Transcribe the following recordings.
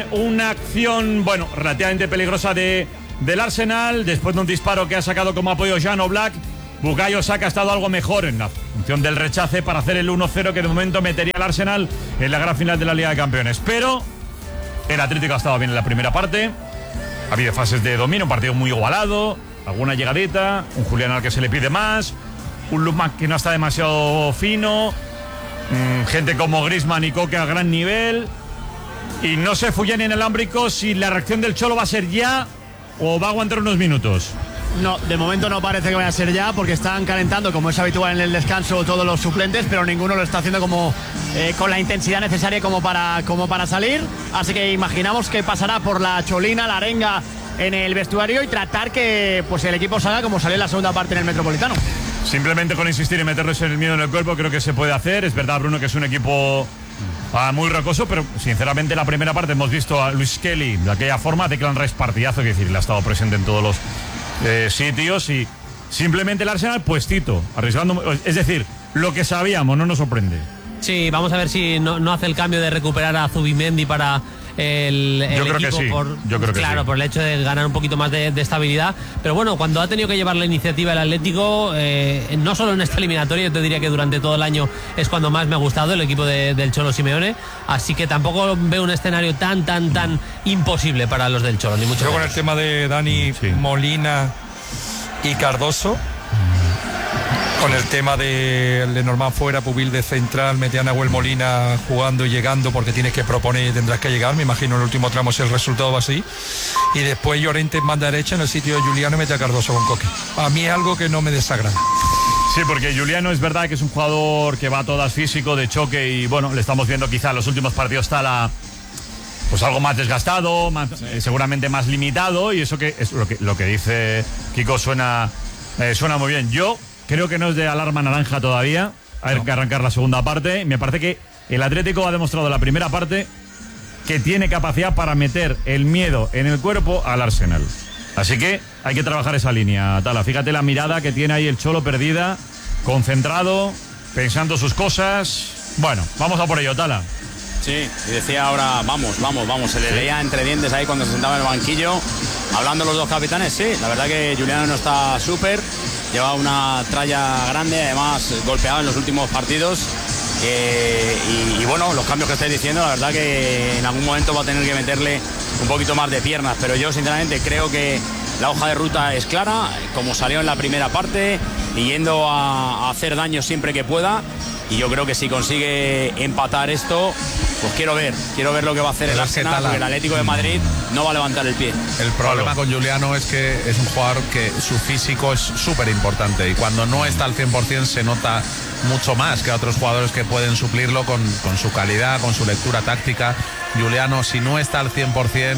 en una acción, bueno, relativamente peligrosa del Arsenal, después de un disparo que ha sacado como apoyo Jan Oblak. Bukayo Saka ha estado algo mejor en la función del rechace para hacer el 1-0 que de momento metería al Arsenal en la gran final de la Liga de Campeones. Pero el Atlético ha estado bien en la primera parte. Ha habido fases de dominio, un partido muy igualado, alguna llegadita, un Julián al que se le pide más, un Lukman que no está demasiado fino, gente como Griezmann y Koke a gran nivel. Y no sé, Fullán y en el Ámbrico, si la reacción del Cholo va a ser ya o va a aguantar unos minutos. No, de momento no parece que vaya a ser ya, porque están calentando, como es habitual en el descanso, todos los suplentes, pero ninguno lo está haciendo como con la intensidad necesaria como para salir. Así que imaginamos que pasará por la cholina, la arenga en el vestuario y tratar que pues el equipo salga como salió en la segunda parte en el Metropolitano. Simplemente con insistir y meterles el miedo en el cuerpo creo que se puede hacer. Es verdad, Bruno, que es un equipo muy rocoso, pero sinceramente en la primera parte hemos visto a Luis Kelly de aquella forma, Declan Rice partidazo, es decir, le ha estado presente en todos los sitios, y simplemente el Arsenal puestito, arriesgando, es decir, lo que sabíamos, no nos sorprende. Sí, vamos a ver si no hace el cambio de recuperar a Zubimendi para el yo creo equipo. Que sí. Yo creo que claro, sí. Por el hecho de ganar un poquito más de estabilidad. Pero bueno, cuando ha tenido que llevar la iniciativa el Atlético, no solo en esta eliminatoria, yo te diría que durante todo el año es cuando más me ha gustado el equipo del Cholo Simeone. Así que tampoco veo un escenario tan imposible para los del Cholo, ni mucho menos. Con el tema de Dani, sí, Molina y Cardoso, con el tema de Lenormand fuera, Pubil de central, mete a Nahuel Molina jugando y llegando porque tienes que proponer y tendrás que llegar. Me imagino en el último tramo si el resultado va así. Y después Llorente en banda derecha en el sitio de Juliano y mete a Cardoso con Koke. A mí es algo que no me desagrada. Sí, porque Juliano es verdad que es un jugador que va a todas físico, de choque, y bueno, le estamos viendo quizá en los últimos partidos está pues algo más desgastado, seguramente más limitado, y eso que es lo que dice Kiko suena muy bien. Yo creo que no es de alarma naranja todavía. Hay que arrancar la segunda parte. Me parece que el Atlético ha demostrado en la primera parte que tiene capacidad para meter el miedo en el cuerpo al Arsenal. Así que hay que trabajar esa línea, Tala. Fíjate la mirada que tiene ahí el Cholo perdida, concentrado, pensando sus cosas. Bueno, vamos a por ello, Tala. Sí, y decía ahora, vamos, se le leía entre dientes ahí cuando se sentaba en el banquillo, hablando los dos capitanes. Sí, la verdad que Juliano no está súper, lleva una tralla grande, además golpeado en los últimos partidos, y bueno, los cambios que estáis diciendo, la verdad que en algún momento va a tener que meterle un poquito más de piernas, pero yo sinceramente creo que la hoja de ruta es clara, como salió en la primera parte, y yendo a hacer daño siempre que pueda. Y yo creo que si consigue empatar esto, pues quiero ver lo que va a hacer el Arsenal, porque el Atlético de Madrid no va a levantar el pie. El problema con Juliano es que es un jugador que su físico es súper importante, y cuando no está al 100% se nota mucho más que a otros jugadores que pueden suplirlo con su calidad, con su lectura táctica. Juliano, si no está al 100%,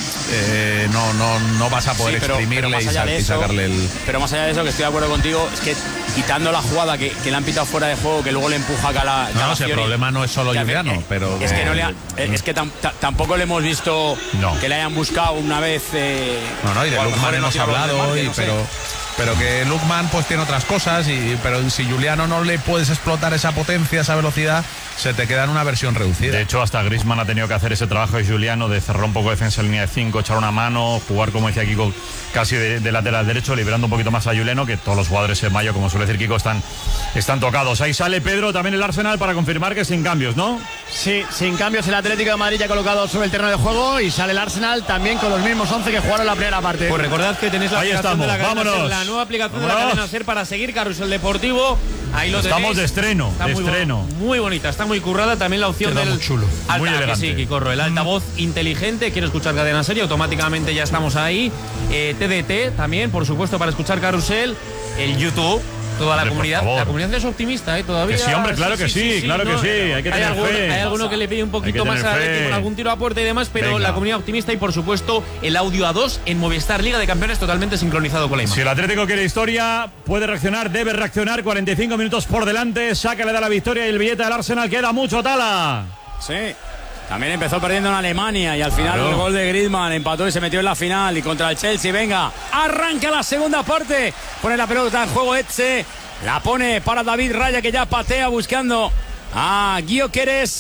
no vas a poder exprimirle y sacarle el... Pero más allá de eso, que estoy de acuerdo contigo, es que quitando la jugada que le han pitado fuera de juego, que luego le empuja a Cala. No, el problema no es solo Juliano, pero... Es que tampoco le hemos visto que le hayan buscado una vez... y de Lukman hemos hablado, pero que Lukman pues tiene otras cosas, pero si Juliano no le puedes explotar esa potencia, esa velocidad, se te queda en una versión reducida. De hecho, hasta Griezmann ha tenido que hacer ese trabajo de Juliano, de cerrar un poco de defensa en línea de 5, echar una mano, jugar, como decía Kiko, casi de lateral derecho, liberando un poquito más a Juliano, que todos los jugadores en mayo, como suele decir Kiko, están tocados. Ahí sale Pedro, también el Arsenal, para confirmar que sin cambios, ¿no? Sí, sin cambios. El Atlético de Madrid ya colocado sobre el terreno de juego, y sale el Arsenal también con los mismos 11 que jugaron la primera parte. Pues recordad que tenéis la aplicación de la cadena SER, la nueva aplicación de la cadena SER para seguir Carrusel Deportivo. Ahí lo tenéis. Estamos de estreno, muy bonita, está muy currada. También la opción del... muy chulo. Muy elegante. Sí, Kikorro, el altavoz inteligente. Quiero escuchar cadena SER, automáticamente ya estamos ahí. TDT también, por supuesto, para escuchar Carrusel. El YouTube. Toda la comunidad. La comunidad es optimista, todavía. Que sí, hombre, claro que sí. Hay que tener fe. Hay alguno que le pide un poquito más a con algún tiro a puerta y demás, pero la comunidad optimista, y por supuesto el audio a 2 en Movistar Liga de Campeones totalmente sincronizado con la imagen. Si el Atlético quiere historia, puede reaccionar, debe reaccionar. 45 minutos por delante. Saka le da la victoria y el billete del Arsenal. Queda mucho, Tala. Sí. También empezó perdiendo en Alemania y al final el gol de Griezmann empató y se metió en la final, y contra el Chelsea. Venga, arranca la segunda parte, pone la pelota en juego Etxe, la pone para David Raya, que ya patea buscando a Gyökeres.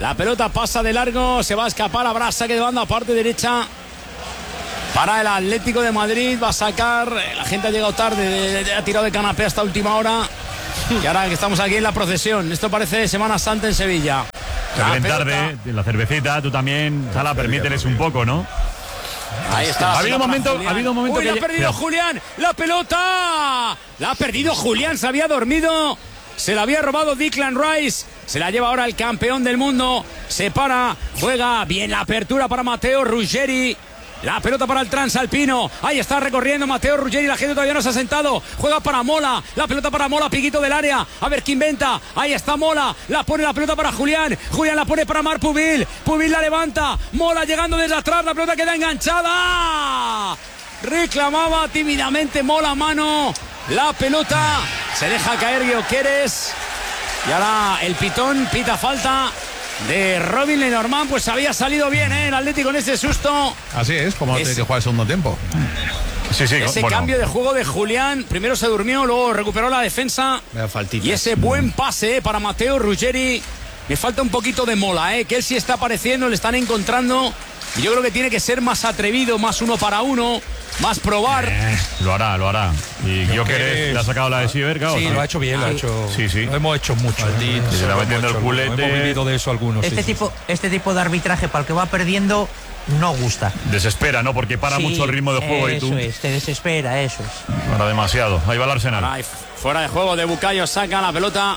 La pelota pasa de largo, se va a escapar, habrá saque de banda, parte derecha para el Atlético de Madrid. Va a sacar, la gente ha llegado tarde, ha tirado de canapé hasta última hora. Y ahora que estamos aquí en la procesión, esto parece Semana Santa en Sevilla. También tarde, la cervecita, tú también, Sala, permíteles un poco, ¿no? Ahí está. Ha habido un momento Uy, la ha perdido Julián, la pelota. La ha perdido Julián, se había dormido. Se la había robado Declan Rice. Se la lleva ahora el campeón del mundo. Se para, juega bien la apertura para Matteo Ruggeri. La pelota para el transalpino. Ahí está recorriendo Matteo Ruggeri. La gente todavía no se ha sentado. Juega para Mola. La pelota para Mola, piquito del área. A ver qué inventa. Ahí está Mola. La pone la pelota para Julián. Julián la pone para Marc Pubil. Pubil la levanta. Mola llegando desde atrás. La pelota queda enganchada. Reclamaba tímidamente Mola a mano. La pelota se deja caer Gyökeres. Y ahora el pitón pita falta de Robin Lenormand. Pues había salido bien el Atlético en ese susto. Así es, como tiene que jugar el segundo tiempo. Sí, Ese cambio de juego de Julián. Primero se durmió, luego recuperó la defensa. Y ese buen pase para Matteo Ruggeri. Me falta un poquito de Mola, que él sí está apareciendo, le están encontrando. Y yo creo que tiene que ser más atrevido, más uno para uno, más probar. Lo hará. Y Gyökeres le ha sacado la de Sieberg. Sí, lo ha hecho bien, lo ha hecho. Sí. Lo hemos hecho mucho. Se va metiendo el culete. Hemos vivido de eso algunos. Este tipo de arbitraje para el que va perdiendo no gusta. Desespera, ¿no? Porque para mucho el ritmo de juego y tú. Eso es, te desespera, eso es. Para demasiado. Ahí va el Arsenal. Ahí, fuera de juego de Bukayo, saca la pelota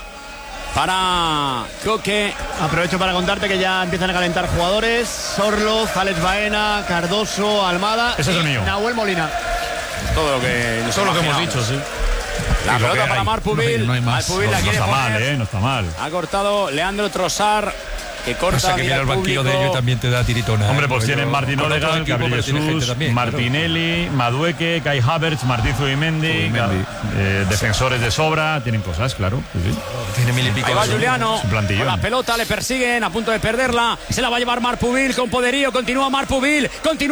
para Koke. Aprovecho para contarte que ya empiezan a calentar jugadores. Sorloz, Alex Baena, Cardoso, Almada. Ese es el mío. Nahuel Molina. Todo lo que hemos dicho, sí. La pelota para Marc Pubil. No hay más. Pubil la No quiere está poner. mal, no está mal. Ha cortado Leandro Trossard, que corta. Pasa que mira el banquillo de ellos también te da tiritona. Hombre, pues tienen Martín Odegaard, Gabriel Jesús, Martinelli, Madueke, Kai Havertz, Martín Zubimendi, defensores de sobra, tienen cosas, claro. Sí. Tiene mil y pico. Ahí va Juliano, plantillón. con la pelota, le persiguen, a punto de perderla, se la va a llevar Marc Pubil con poderío, continúa Marc Pubil,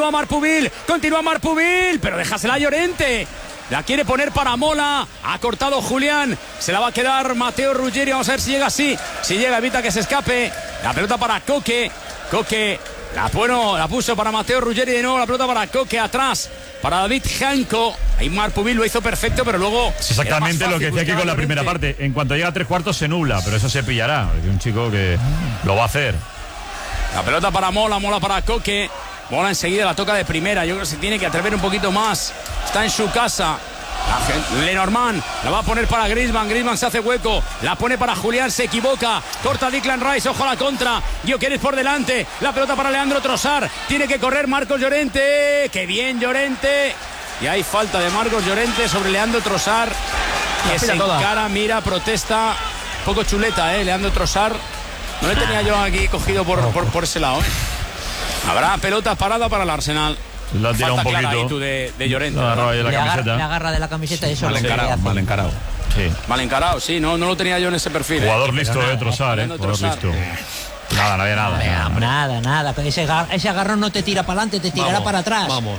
pero déjasela a Llorente. La quiere poner para Mola. Ha cortado Julián. Se la va a quedar Matteo Ruggeri. Vamos a ver si llega así. Si llega, evita que se escape. La pelota para Koke. Koke la puso para Matteo Ruggeri de nuevo. La pelota para Koke atrás. Para David Janko. Ahí Marc Pubil lo hizo perfecto, pero luego. Es exactamente lo que decía aquí con la primera parte. En cuanto llega a 3/4 se nubla, pero eso se pillará. Es un chico que lo va a hacer. La pelota para Mola para Koke. Mola enseguida la toca de primera. Yo creo que se tiene que atrever un poquito más. Está en su casa. Lenormand la va a poner para Griezmann. Griezmann se hace hueco. La pone para Julián. Se equivoca. Corta Declan Rice. Ojo a la contra. Gyökeres por delante. La pelota para Leandro Trossard. Tiene que correr Marcos Llorente. ¡Qué bien Llorente! Y hay falta de Marcos Llorente sobre Leandro Trossard. Que se encara, mira, protesta. Un poco chuleta, Leandro Trossard. No le tenía yo aquí cogido por ese lado, Habrá pelota parada para el Arsenal. Lo ha tirado un poquito. Ahí tú de Llorente. Le agarra de la camiseta y eso mal encarado. Sí. Mal encarado, sí, no lo tenía yo en ese perfil. Jugador listo, Trossard, Jugador listo. Nada, no había nada. Nada. Ese agarrón no te tira para adelante, te tirará para atrás. Vamos.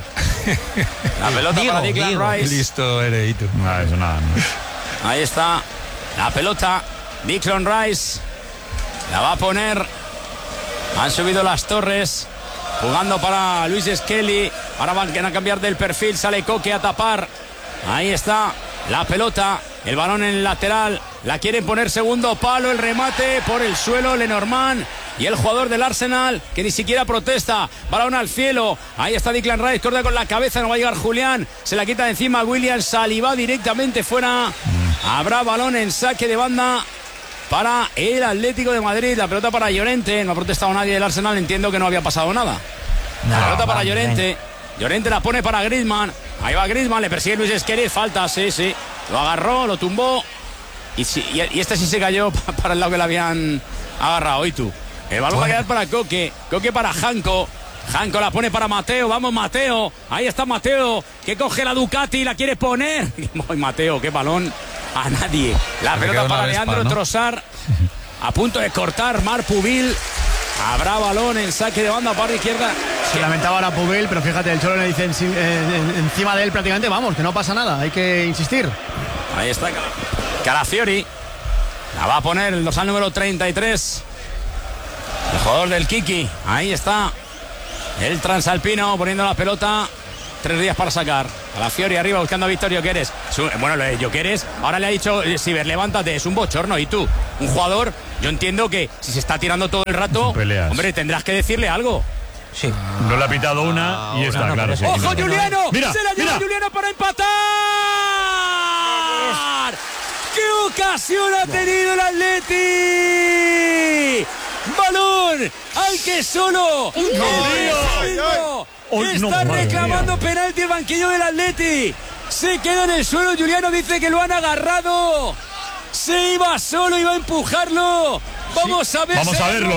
La pelota para Declan Rice. Listo, Ereito. No, eso nada. No. Ahí está la pelota. Declan Rice la va a poner. Han subido las torres. Jugando para Luis Skelly. Ahora van a cambiar del perfil. Sale Koke a tapar. Ahí está la pelota. El balón en el lateral. La quieren poner segundo palo. El remate por el suelo. Lenormand. Y el jugador del Arsenal que ni siquiera protesta. Balón al cielo. Ahí está Declan Rice. Corta con la cabeza. No va a llegar Julián. Se la quita de encima William Saliba directamente fuera. Habrá balón en saque de banda para el Atlético de Madrid. La pelota para Llorente. No ha protestado nadie del Arsenal. Entiendo que no había pasado nada. La pelota para Llorente. Llorente la pone para Griezmann. Ahí va Griezmann. Le persigue Luis Skelly. Falta, sí. Lo agarró, lo tumbó. Y este sí se cayó para el lado que le habían agarrado. Y tú. El balón va a quedar para Koke. Koke para Janko. Janko la pone para Mateo. Vamos, Mateo. Ahí está Mateo. Que coge la Ducati y la quiere poner. Ay, Mateo, qué balón. A nadie. La pelota para Leandro Trossard. A punto de cortar Marc Pubil. Habrá balón en saque de banda para izquierda. Se lamentaba la Pubil, pero fíjate, el Cholo le dice encima de él prácticamente, vamos, que no pasa nada, hay que insistir. Ahí está Calafiori. La va a poner el dorsal número 33. El jugador del Kiki. Ahí está. El transalpino poniendo la pelota. 3 días para sacar. Calafiori arriba buscando a Víctor Gyökeres. Bueno, lo de Gyökeres, ahora le ha dicho Siver, levántate, es un bochorno. Y tú, un jugador, yo entiendo que si se está tirando todo el rato, hombre, tendrás que decirle algo. Sí. No le ha pitado una y está, claro. Sí, ¡Ojo, Juliano! Mira, ¡Se la lleva Juliano para empatar! ¡Qué ocasión ha tenido el Atleti! ¡Balón! ¡Al que solo! Está reclamando penalti el banquillo del Atleti. Se queda en el suelo. Juliano dice que lo han agarrado. Se iba solo, iba a empujarlo. Vamos a ver. Vamos a verlo,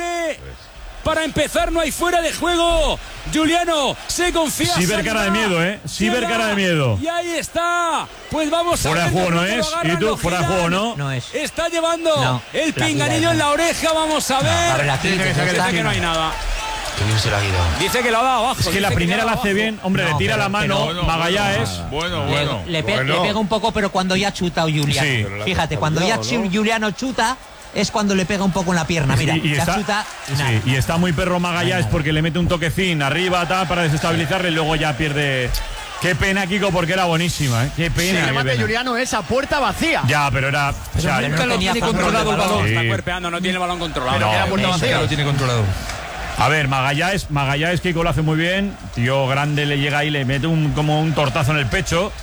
Para empezar, no hay fuera de juego. Juliano se confía. Sí ver cara de miedo, Sí ver cara de miedo. Y ahí está. Pues vamos a ver. Fuera de juego no es. ¿Y tú? Fuera de juego no. No es. Está llevando el pinganillo en la oreja. Vamos a ver. A ver, aquí dice que no hay nada. Que bien se lo ha ido. Dice que lo ha dado abajo. Es que la primera la hace bien. Hombre, le tira la mano. Magallanes. Le pega un poco, pero cuando ya chuta Juliano. Sí. Fíjate, cuando ya Juliano chuta, es cuando le pega un poco en la pierna. Mira, ya chuta y nada. Sí, y está muy perro Magallanes porque le mete un toquecín arriba para desestabilizarle y luego ya pierde. Qué pena, Kiko, porque era buenísima, Qué pena. El remate de Juliano es a puerta vacía. Ya, pero era. Nunca lo tiene controlado el balón. Está cuerpeando, no tiene el balón controlado. Pero queda puerta vacía. Lo tiene controlado. A ver, Magallanes, Kiko lo hace muy bien. Tío grande le llega ahí, le mete como un tortazo en el pecho.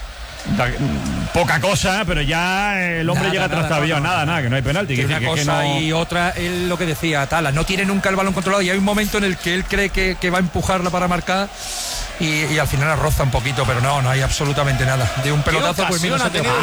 Poca cosa, pero ya el hombre llega trastabillado. Nada, que no hay penalti. Que una cosa y otra, él lo que decía, Tala, no tiene nunca el balón controlado y hay un momento en el que él cree que va a empujarla para marcar y al final arroza un poquito, pero no hay absolutamente nada. De un pelotazo, pues mira,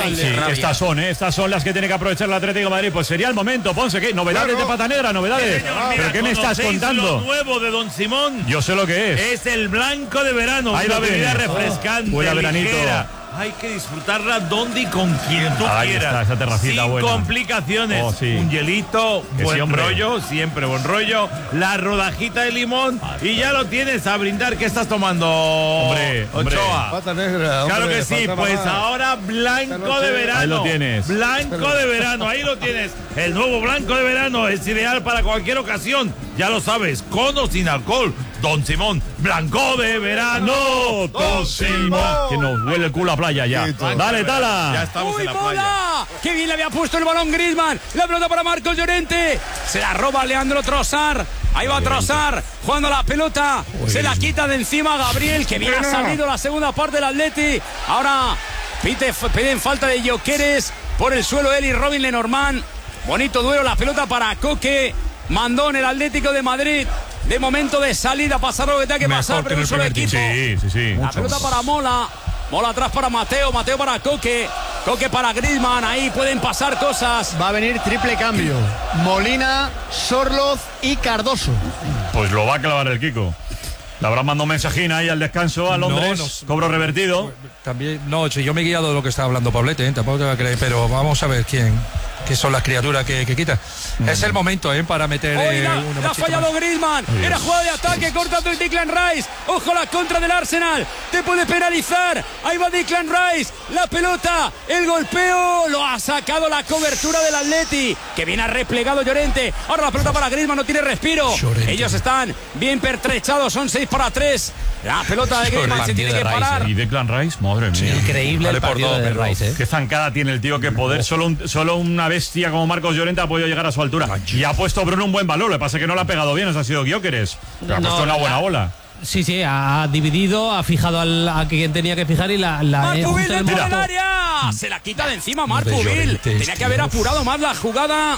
estas son las que tiene que aprovechar el Atlético de Madrid. Pues sería el momento, Ponce, ¿qué? ¿Novedades de Pata Negra? ¿Novedades? ¿Pero qué me estás contando? Lo nuevo de Don Simón. Yo sé lo que es. Es el blanco de verano. Ahí una lo bebida tienes. refrescante, Buena veranito. ligera. Hay que disfrutarla donde y con quien tú Ahí quieras. está, esa terracita sin buena. complicaciones. Oh, sí. Un hielito, Que buen sí, hombre. rollo, siempre buen rollo. La rodajita de limón y ya lo tienes a brindar. ¿Qué estás tomando, Hombre. Ochoa? Pata negra. Claro hombre, que sí, faltaba pues más. ahora blanco de verano. Ahí lo tienes. Blanco de verano, ahí lo tienes. El nuevo blanco de verano es ideal para cualquier ocasión. Ya lo sabes, con o sin alcohol. Don Simón, blanco de verano. Don Simón. Que nos huele el culo a playa ya. Dale, Tala. Ya estamos en la playa. ¡Bola! ¡Qué bien le había puesto el balón Griezmann! La pelota para Marcos Llorente. Se la roba Leandro Trossard. Ahí va Trossard jugando la pelota. Se la quita de encima Gabriel, que bien ha salido la segunda parte del Atleti. Ahora piden falta de Gyökeres. Por el suelo él y Robin Lenormand. Bonito duelo, la pelota para Coque. Mandó en el Atlético de Madrid. De momento de salida, pasar lo que tenga que pasar, pero un solo equipo. Sí. La pelota para Mola. Mola atrás para Mateo para Coque. Coque para Griezmann. Ahí pueden pasar cosas. Va a venir triple cambio. Molina, Sorloz y Cardoso. Pues lo va a clavar el Kiko. Le habrán mandado un mensajín ahí al descanso a Londres. Cobro revertido. También, yo me he guiado de lo que estaba hablando Pablete, tampoco te va a creer, pero vamos a ver qué son las criaturas que quitan. Es el momento, para meter la ha fallado Griezmann. Era jugada de ataque, cortando el Declan Rice. Ojo la contra del Arsenal. Te puede penalizar. Ahí va Declan Rice. La pelota, el golpeo. Lo ha sacado la cobertura del Atleti. Que bien ha replegado Llorente. Ahora la pelota para Griezmann, no tiene respiro. Llorente. Ellos están bien pertrechados. Son 6-3. La pelota de Griezmann se tiene que parar. Y Declan Rice, madre mía. Increíble el partido de Rice, Qué zancada tiene el tío, que poder. Solo una bestia como Marcos Llorente ha podido llegar a su altura. Y ha puesto Bruno un buen valor. Lo que pasa es que no le ha pegado bien. Eso ha sido Gyökeres. Pero ha puesto una buena bola. Sí, ha dividido, ha fijado a quien tenía que fijar y Marpubil dentro del área. Se la quita de encima Marpubil. Tenía que haber apurado más la jugada.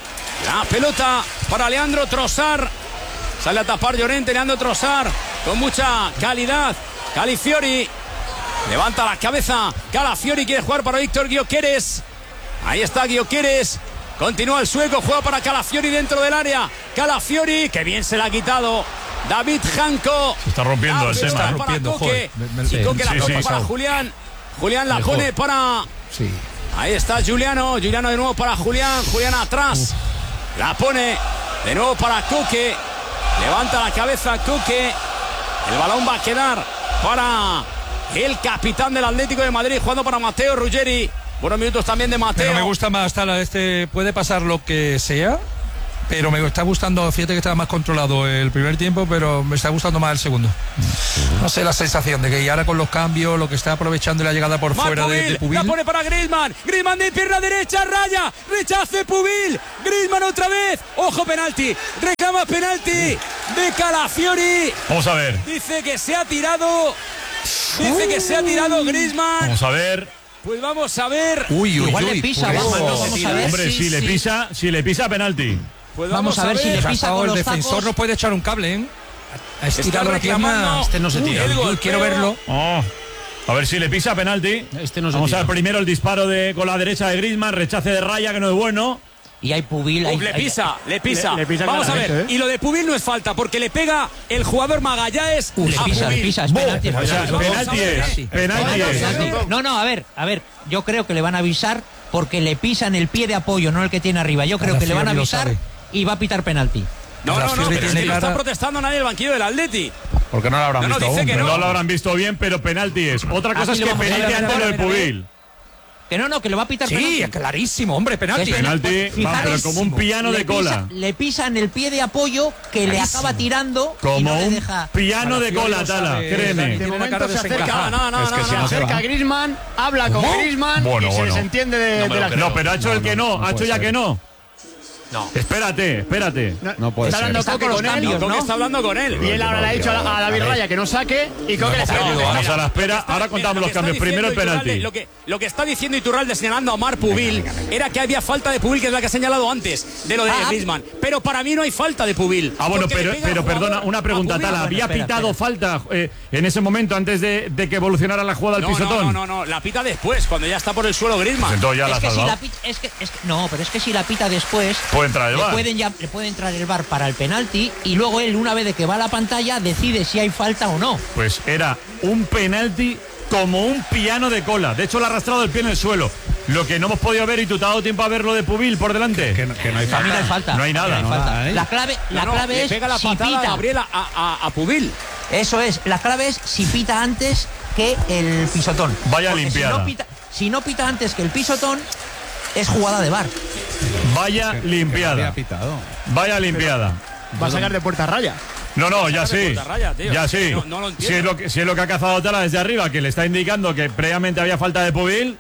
La pelota para Leandro Trossard. Sale a tapar Llorente, Leandro Trossard con mucha calidad. Calafiori levanta la cabeza. Calafiori quiere jugar para Víctor Gyökeres. Ahí está Gyökeres. Continúa el sueco, juega para Calafiori dentro del área. Calafiori, que bien se la ha quitado. David Janko. Se está rompiendo el tema. Para Coque. Y Coque la pone para Julián. Julián la pone para... Sí. Ahí está Juliano. Juliano de nuevo para Julián. Julián atrás. La pone de nuevo para Coque. Levanta la cabeza Coque. El balón va a quedar para el capitán del Atlético de Madrid, jugando para Matteo Ruggeri. Buenos minutos también de Mateo. Pero me gusta más, Tala, puede pasar lo que sea. Pero me está gustando, fíjate que estaba más controlado el primer tiempo, pero me está gustando más el segundo. No sé, la sensación de que ahora con los cambios, lo que está aprovechando la llegada por fuera de Pubil. La pone para Griezmann. Griezmann de pierna derecha, raya. Rechace Pubil. Griezmann otra vez. Ojo, penalti. Reclama penalti de Calafiori. Vamos a ver. Dice que se ha tirado Griezmann. Vamos a ver. Pues vamos a ver. Igual le pisa, vamos a ver. Hombre, si le pisa, penalti. Pues vamos a ver si le pisa con el los defensor tacos. no puede echar un cable, ¿eh? Ha estirado la pierna. Este no se tira. Quiero verlo. A ver si le pisa, penalti. Este no se Vamos tira. a ver primero el disparo con la derecha de Griezmann, rechace de raya, que no es bueno. Y hay Pubil. Le pisa. Vamos a ver. claramente, Y lo de Pubil no es falta, porque le pega el jugador Magallanes Le a pisa, Pubil. es penalti. O sea, penalti es. Penalti es. No, a ver, yo creo que le van a avisar porque le pisan el pie de apoyo, no el que tiene arriba. Yo creo que le van a avisar y va a pitar penalti. No, pero es que no cara. está protestando nadie del banquillo del Atleti. Porque no lo habrán visto dice aún. que pero- No lo habrán visto bien, pero penalti es. Otra cosa Aquí es lo que vamos a ver, penalti a ver, antes a lo ver, de a ver. Pubil. Que no, que le va a pitar Sí, penalti. es clarísimo, hombre, penalti. Penalti, pero como un piano de cola. Le pisan el pie de apoyo que le acaba tirando y Como no le un deja. piano de cola, Calafiori lo Tala, sabe. créeme. De Tiene una momento cara se acerca, desencajada. No, Es que si se no se acerca va. a Griezmann, habla con Griezmann Bueno, y se bueno. desentiende de la No, pero ha hecho el que no, ha hecho puede ya ser. que no. No. Espérate. No puede está ser. hablando Está Coque con los con él. cambios, Coque ¿no? está hablando con él. Y él ahora le ha dicho a David Raya que no saque y Coque le está Vamos a la espera. Ahora contamos los cambios. Primero el penalti. Lo que está diciendo Iturralde señalando a Marc Pubil era que había falta de Pubil, que es la que ha señalado antes de lo de Griezmann. Pero para mí no hay falta de Pubil. Bueno, porque le pega pero al perdona, jugador una pregunta, a Pubil. Tala. ¿Había espera, pitado falta en ese momento antes de que evolucionara la jugada al pisotón? No, la pita después, cuando ya está por el suelo Griezmann. Pues entonces ya la Es has que si salvado. la pita, no, pero es que si la pita después Puede entrar el le VAR. le puede entrar el VAR para el penalti y luego él, una vez de que va a la pantalla, decide si hay falta o no. Pues era un penalti como un piano de cola. De hecho, le ha arrastrado el pie en el suelo. Lo que no hemos podido ver, y tú te has dado tiempo a ver lo de Pubil por delante. Que no hay Para mí no hay falta. falta. No hay nada. No hay falta. No hay. La clave Le es pega la si patada pita. Gabriel a Pubil. Eso es, la clave es si pita antes que el pisotón. Vaya Porque limpiada. Si no pita antes que el pisotón, es jugada de VAR. Vaya Que no limpiada. había pitado. Vaya limpiada. Va a sacar de puerta Raya. No, ya saca de sí. puerta raya, tío. Ya sí. No lo Si entiendo. es lo que ha cazado Tala desde arriba, que le está indicando que previamente había falta de Pubil.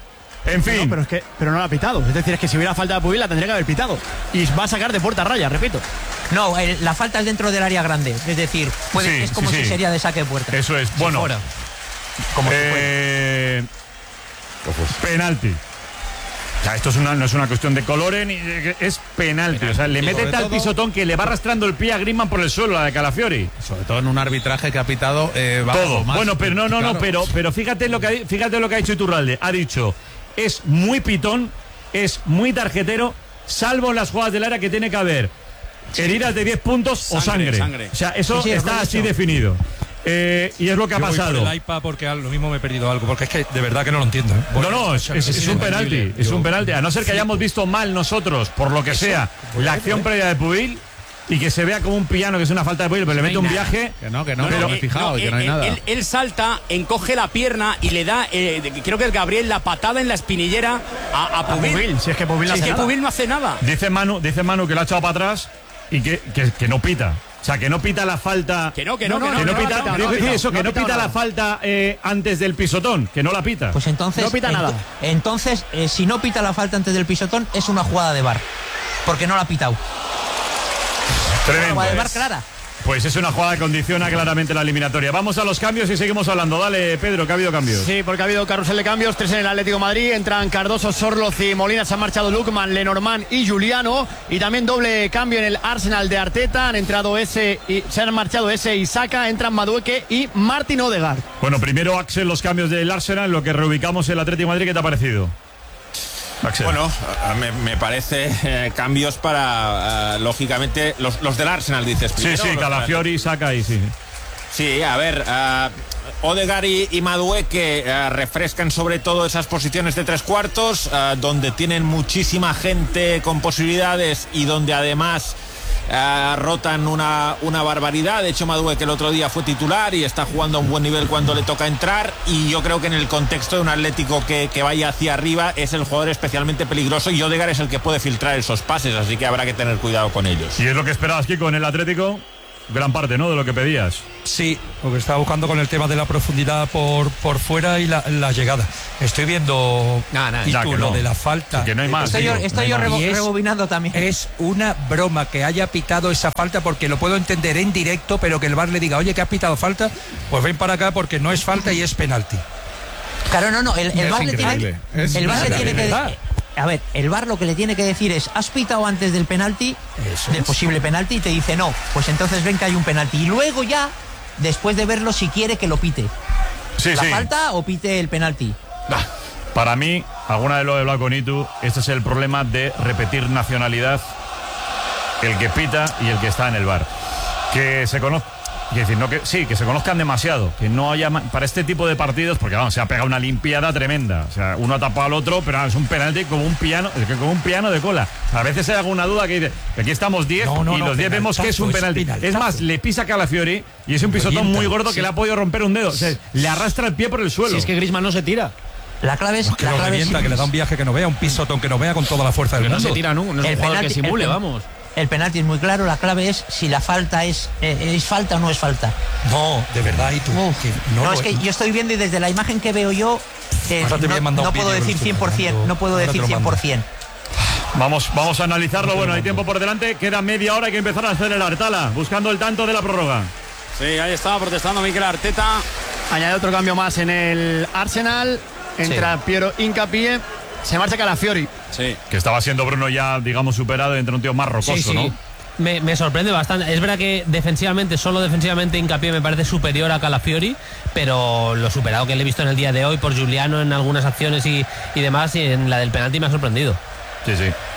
En fin. No, pero no la ha pitado. Es decir, es que si hubiera falta de Pubil la tendría que haber pitado. Y va a sacar de puerta Raya, repito. No, la falta es dentro del área grande. Es decir, Sí, es como sí, si sí. sería de saque de puerta. Eso es. Bueno. fuera. Como si fuera. Penalti. O sea, esto no es una cuestión de colores, ni es penalti. O sea, le mete sobre tal todo- pisotón que le va arrastrando el pie a Griezmann por el suelo, la de Calafiori. Sobre todo en un arbitraje que ha pitado Todo. más. Bueno, pero no, Claro. pero fíjate lo que ha dicho Iturralde. Ha dicho, es muy pitón, es muy tarjetero, salvo en las jugadas del área que tiene que haber heridas de 10 puntos o Sangre, sangre. sangre. O sea, eso Sí, está lo he así dicho. definido. Y es lo que ha Yo voy por pasado. el iPad porque lo mismo me he perdido algo, porque es que de verdad que no lo entiendo. No, es un penalti, es un penalti. A no ser que hayamos visto mal nosotros, por lo que sea, la acción previa de Pubil y que se vea como un piano, que es una falta de Pubil, pero le mete un viaje. Que no, me he fijado, que no hay nada. Él salta, encoge la pierna y le da, creo que es Gabriel, la patada en la espinillera a Pubil. Si es que Pubil no Si es hace que nada. Pubil no hace nada. Dice Manu que lo ha echado para atrás y que no pita. O sea, que no pita la falta. Que no pita. no ha pitado, Quiero no ha decir pitado, eso, que no ha no pitado pita la nada. falta antes del pisotón, que no la pita. Pues entonces, No pita nada. Entonces, si no pita la falta antes del pisotón, es una jugada de VAR. Porque no la ha pitado. Una Tremendo. jugada de VAR clara. Pues es una jugada que condiciona claramente la eliminatoria. Vamos a los cambios y seguimos hablando. Dale, Pedro, que ha habido cambios. Sí, porque ha habido carrusel de cambios, 3 en el Atlético de Madrid, entran Cardoso, Sorloz y Molina, se han marchado Lukman, Lenormand y Juliano, y también doble cambio en el Arsenal de Arteta, han entrado se han marchado ese y Saka, entran Madueque y Martin Odegaard. Bueno, primero, Axel, los cambios del Arsenal, lo que reubicamos el Atlético de Madrid, ¿qué te ha parecido? Axel. Bueno, me parece cambios para, lógicamente, los del Arsenal, dices. Sí, primero, sí, los Calafiori, Saka y sí. Sí, a ver, Odegaard y Madueque refrescan sobre todo esas posiciones de tres cuartos, donde tienen muchísima gente con posibilidades y donde además rotan una barbaridad. De hecho, Madueque el otro día fue titular y está jugando a un buen nivel cuando le toca entrar, y yo creo que en el contexto de un Atlético que vaya hacia arriba es el jugador especialmente peligroso, y Odegaard es el que puede filtrar esos pases, así que habrá que tener cuidado con ellos. ¿Y es lo que esperabas, Kiko, en el Atlético? Gran parte, ¿no?, de lo que pedías. Sí, porque estaba buscando con el tema de la profundidad por fuera y la llegada. Estoy viendo lo de la falta. Sí, que no hay más. Estoy yo rebobinando también. Es una broma que haya pitado esa falta, porque lo puedo entender en directo, pero que el VAR le diga, oye, que has pitado falta, pues ven para acá porque no es falta y es penalti. Claro, no, el VAR le tiene que... A ver, el VAR lo que le tiene que decir es, ¿has pitado antes del penalti? Del posible penalti, y te dice no, pues entonces ven que hay un penalti. Y luego ya, después de verlo, si quiere que lo pite. ¿Falta o pite el penalti? Para mí, alguna vez lo he hablado con Itu, este es el problema de repetir nacionalidad, el que pita y el que está en el VAR. Que se conozca. Es decir, que se conozcan demasiado, que no haya para este tipo de partidos, porque vamos, se ha pegado una limpiada tremenda. O sea, uno ha tapado al otro, pero es un penalti como un piano de cola. A veces hay alguna duda que dice, aquí estamos 10 y los 10 vemos que es un penalti. Es más, le pisa Calafiori y es un pisotón muy gordo que le ha podido romper un dedo. O sea, le arrastra el pie por el suelo. Si es que Griezmann no se tira. La clave es que le da un viaje que no vea, un pisotón que no vea con toda la fuerza del mundo. No se tira, no es un jugador que simule, vamos. El penalti es muy claro, la clave es si la falta es falta o no es falta. No, de verdad, y tú. Es que yo estoy viendo y desde la imagen que veo yo no puedo decir 100%, no puedo decir 100%. Vamos a analizarlo. Bueno, hay tiempo por delante, queda media hora, hay que empezar a acelerar. Tala, buscando el tanto de la prórroga. Sí, ahí estaba protestando Mikel Arteta. Añade otro cambio más en el Arsenal. Entra Piero Hincapié. Se marcha Calafiori. Sí. Que estaba siendo Bruno ya, digamos, superado entre un tío más rocoso, ¿no? Me sorprende bastante. Es verdad que solo defensivamente Hincapié me parece superior a Calafiori, pero lo superado que le he visto en el día de hoy por Giuliano en algunas acciones y demás, y en la del penalti me ha sorprendido. Sí.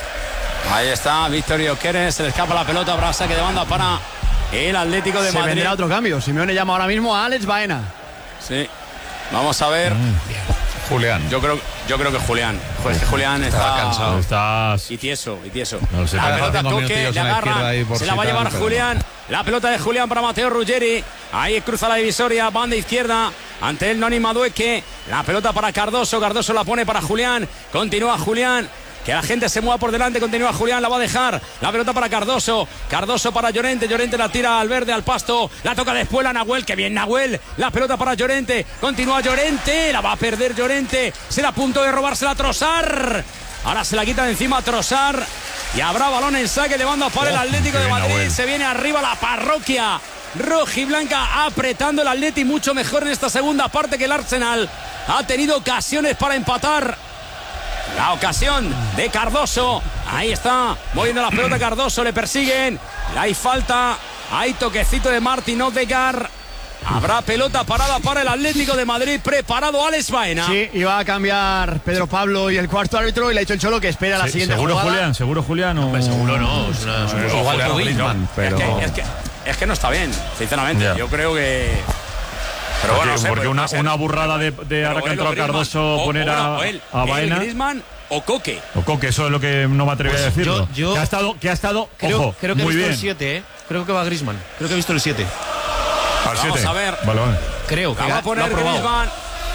Ahí está Víctor Gyökeres, se le escapa la pelota, habrá saque de banda para el Atlético de Madrid. Se vendrá otro cambio. Simeone llama ahora mismo a Alex Baena. Sí. Vamos a ver. Julián. Yo creo que Julián. Pues que Julián está cansado. Y tieso. No sé, la pelota Coque, le agarra, se la va a llevar Julián. La pelota de Julián para Matteo Ruggeri. Ahí cruza la divisoria, banda izquierda. Ante el Noni Madueque. La pelota para Cardoso. Cardoso la pone para Julián. Continúa Julián. Que la gente se mueva por delante, continúa Julián, la va a dejar. La pelota para Cardoso. Cardoso para Llorente. Llorente la tira al verde, al pasto. La toca después la Nahuel. Que bien Nahuel. La pelota para Llorente. Continúa Llorente. La va a perder Llorente. Se la a punto de robársela a Trossard. Ahora se la quita de encima a Trossard. Y habrá balón en saque de banda para el Atlético de Madrid. Nahuel. Se viene arriba la parroquia rojiblanca apretando el Atleti mucho mejor en esta segunda parte que el Arsenal. Ha tenido ocasiones para empatar. La ocasión de Cardoso. Ahí está, moviendo la pelota Cardoso. Le persiguen. Hay falta. Hay toquecito de Martin Odegaard. Habrá pelota parada para el Atlético de Madrid. Preparado Alex Baena. Sí, iba a cambiar Pedro Pablo y el cuarto árbitro. Y le ha dicho el Cholo que espera la siguiente jugada. ¿Seguro Julián? O... Seguro no. Es que no está bien, sinceramente. Yeah. Yo creo que... Pero bueno, porque una burrada de ahora que ha entrado Cardoso poner a Baena. Griezmann o Coque. Eso es lo que no me atreví a decirlo. Que ha estado creo que muy he visto bien. El 7, Creo que va Griezmann. Creo que he visto el 7. Vamos a ver. Vale. Creo que la va a poner Griezmann.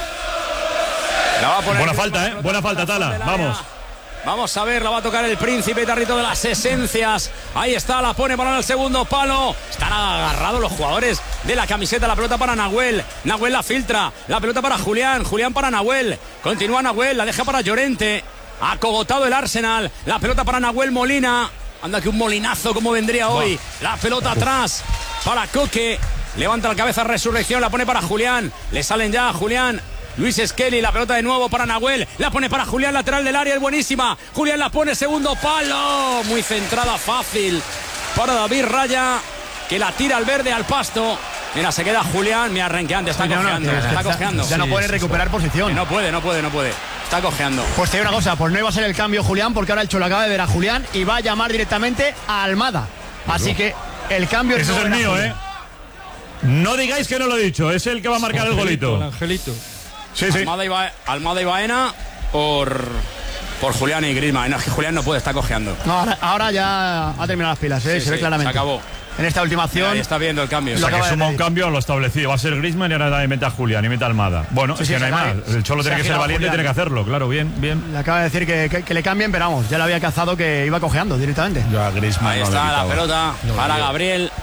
Buena falta, Buena falta, Tala. Vamos a ver, la va a tocar el príncipe Tarrito de las esencias. Ahí está, la pone para el segundo palo. Están agarrados los jugadores de la camiseta. La pelota para Nahuel. Nahuel la filtra. La pelota para Julián. Julián para Nahuel. Continúa Nahuel, la deja para Llorente. Ha cogotado el Arsenal. La pelota para Nahuel Molina. Anda que un molinazo como vendría hoy. La pelota atrás para Coque. Levanta la cabeza Resurrección, la pone para Julián. Le salen ya a Julián. Luis Skelly, la pelota de nuevo para Nahuel. La pone para Julián, lateral del área, es buenísima. Julián la pone, segundo palo. Muy centrada, fácil para David Raya, que la tira al verde, al pasto. Mira, se queda Julián, mira, renqueante, está cojeando. Está cojeando. Ya no puede recuperar posición. No puede. Está cojeando. Pues te digo una cosa, pues no iba a ser el cambio Julián, porque ahora el Cholo acaba de ver a Julián y va a llamar directamente a Almada. Así que el cambio... Ese es el mío, No digáis que no lo he dicho, es el que va a marcar el golito. El Angelito. Sí. Almada y Baena por por Julián y Griezmann. No, es que Julián no puede estar cojeando. No, ahora ya ha terminado las pilas, se ve claramente. Se acabó. En esta última acción. Ahí está viendo el cambio. O sea, que suma un cambio a lo establecido. Va a ser Griezmann y ahora mete a Julián y mete a Almada. Bueno, es que no hay más. El Cholo tiene que ser valiente y tiene que hacerlo. Claro, bien. Le acaba de decir que le cambien, pero vamos, ya le había cazado que iba cojeando directamente. Yo a Griezmann ahí está la pelota para Gabriel.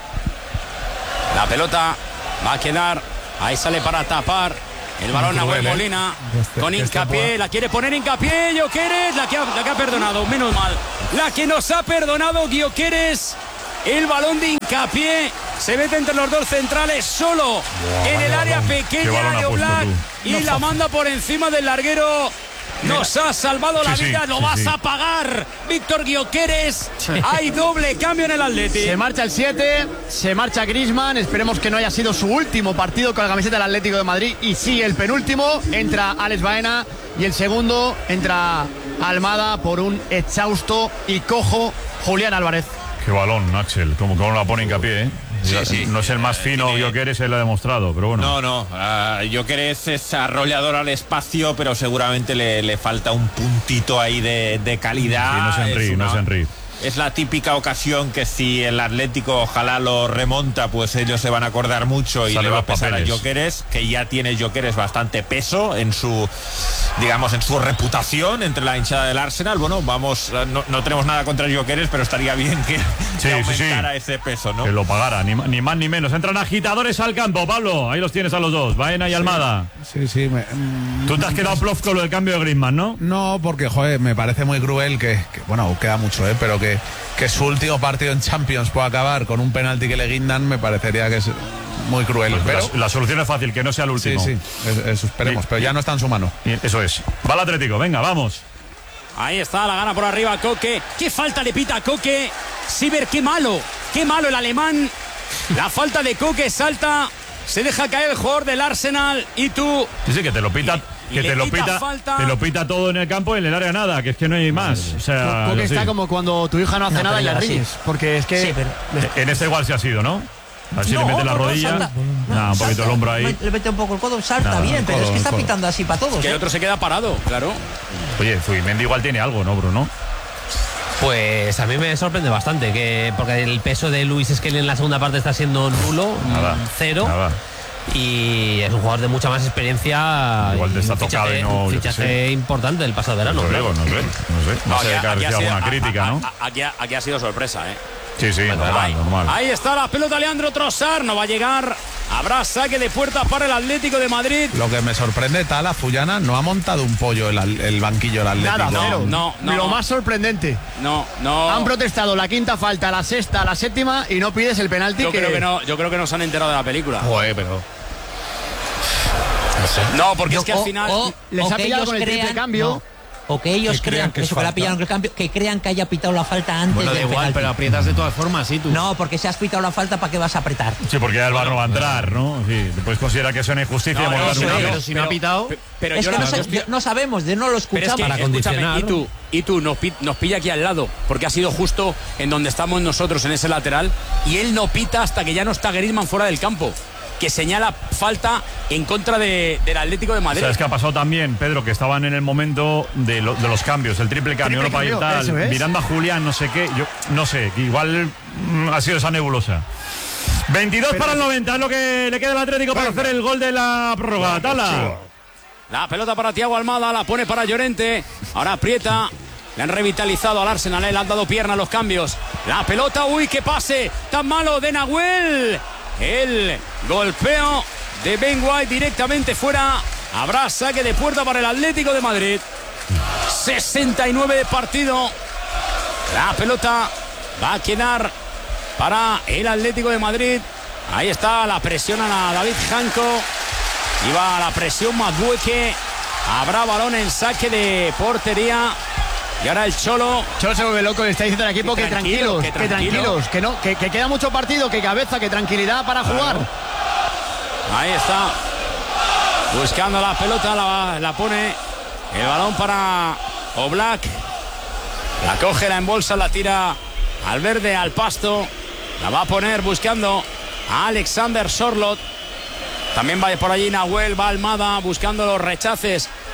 La pelota va a quedar. Ahí sale para tapar. El balón Nahuel Molina con Hincapié, la quiere poner Hincapié, Gyökeres, la que ha perdonado, menos mal. La que nos ha perdonado Gyökeres. El balón de Hincapié se mete entre los dos centrales solo en el área pequeña de Oblak y la manda por encima del larguero. Nos ha salvado la vida, lo vas a pagar, Víctor Gyökeres. Hay doble cambio en el Atleti. Se marcha el 7, se marcha Griezmann. Esperemos que no haya sido su último partido con la camiseta del Atlético de Madrid. Y sí, el penúltimo. Entra Alex Baena y el segundo entra Almada por un exhausto y cojo Julián Álvarez. Qué balón, Axel, como la pone Hincapié, ¿eh? Sí. No es el más fino Gyökeres, él lo ha demostrado, pero bueno. No, Gyökeres es arrollador al espacio, pero seguramente le falta un puntito ahí de calidad. Sí, no es Henry. Es la típica ocasión que si el Atlético ojalá lo remonta, pues ellos se van a acordar mucho y le va a pesar a Gyökeres, que ya tiene Gyökeres bastante peso en su, digamos, en su reputación entre la hinchada del Arsenal. Bueno, vamos, no tenemos nada contra Gyökeres, pero estaría bien que aumentara ese peso, ¿no? Que lo pagara, ni más ni menos. Entran agitadores al campo, Pablo. Ahí los tienes a los dos, Baena y Almada. Sí. Tú te has quedado plof con lo del cambio de Griezmann, ¿no? No, porque, joder, me parece muy cruel que bueno, queda mucho, pero que su último partido en Champions pueda acabar con un penalti que le guindan, me parecería que es muy cruel. Pues pero la solución es fácil, que no sea el último. Sí, eso esperemos, pero ya no está en su mano. Eso es. Va el Atlético, venga, vamos. Ahí está, la gana por arriba Koke. ¿Qué falta le pita a Koke? Siber, qué malo el alemán. La falta de Koke, salta, se deja caer el jugador del Arsenal y tú... Sí, que te lo pita... te lo pita todo en el campo y en el área nada, que es que no hay más. O sea, Koke está como cuando tu hija no hace nada y la ríes, porque es que... En este igual se ha sido, ¿no? A ver si le mete la rodilla, un poquito el hombro ahí. Le mete un poco el codo, salta bien, pero es que está pitando así para todos. Que el otro se queda parado, claro. Oye, Zubimendi igual tiene algo, ¿no, Bruno? Pues a mí me sorprende bastante, porque el peso de Luis Skelly en la segunda parte está siendo nulo, cero. Y es un jugador de mucha más experiencia. Igual te está tocado y no. Fichaje importante del pasado verano. No sé, que ha recibido alguna crítica, ¿no? Aquí ha sido sorpresa, ¿eh? Sí, normal. Ahí está la pelota, Leandro Trossard, no va a llegar. Habrá saque de puerta para el Atlético de Madrid. Lo que me sorprende, Tala Fullana no ha montado un pollo el banquillo del Atlético. Nada, cero. No. Lo más sorprendente. No. Han protestado la quinta falta, la sexta, la séptima y no pides el penalti. Yo creo que no se han enterado de la película. Joder, pero... No, porque es que al final les ha pillado con el triple cambio. O que ellos crean que la pillaron el cambio, que crean que haya pitado la falta antes del igual, penalti. pero aprietas de todas formas, sí, tú. No, porque si has pitado la falta, ¿para qué vas a apretar? Sí, porque ya el VAR no va a entrar, ¿no? Sí, después considera que es una injusticia. Pero si no ha pitado... Pero es que no sabemos, no lo escuchamos. Pero es que, condicionar. Y tú nos pilla aquí al lado, porque ha sido justo en donde estamos nosotros, en ese lateral, y él no pita hasta que ya no está Griezmann fuera del campo, que señala falta en contra del Atlético de Madrid. ¿Sabes qué ha pasado también, Pedro? Que estaban en el momento de los cambios, el triple cambio, uno para ir tal, mirando a Julián, no sé qué, yo no sé, igual ha sido esa nebulosa. 22 para el 90, es lo que le queda al Atlético para hacer el gol de la prórroga. Tala. La pelota para Thiago Almada, la pone para Llorente, ahora aprieta. Le han revitalizado al Arsenal, le han dado pierna a los cambios. La pelota, uy, qué pase tan malo de Nahuel. El golpeo de Ben White directamente fuera. Habrá saque de puerta para el Atlético de Madrid. 69 de partido. La pelota va a quedar para el Atlético de Madrid. Ahí está, la presión a David Janko. Iba a la presión Madueque. Habrá balón en saque de portería. Y ahora el Cholo se vuelve loco, le está diciendo al equipo que tranquilos, que queda mucho partido, que cabeza, que tranquilidad para jugar. Ahí está, buscando la pelota, la pone el balón para Oblak. La coge, la embolsa, la tira al verde, al pasto. La va a poner buscando a Alexander Sorloth. También va por allí Nahuel, va Almada buscando los rechaces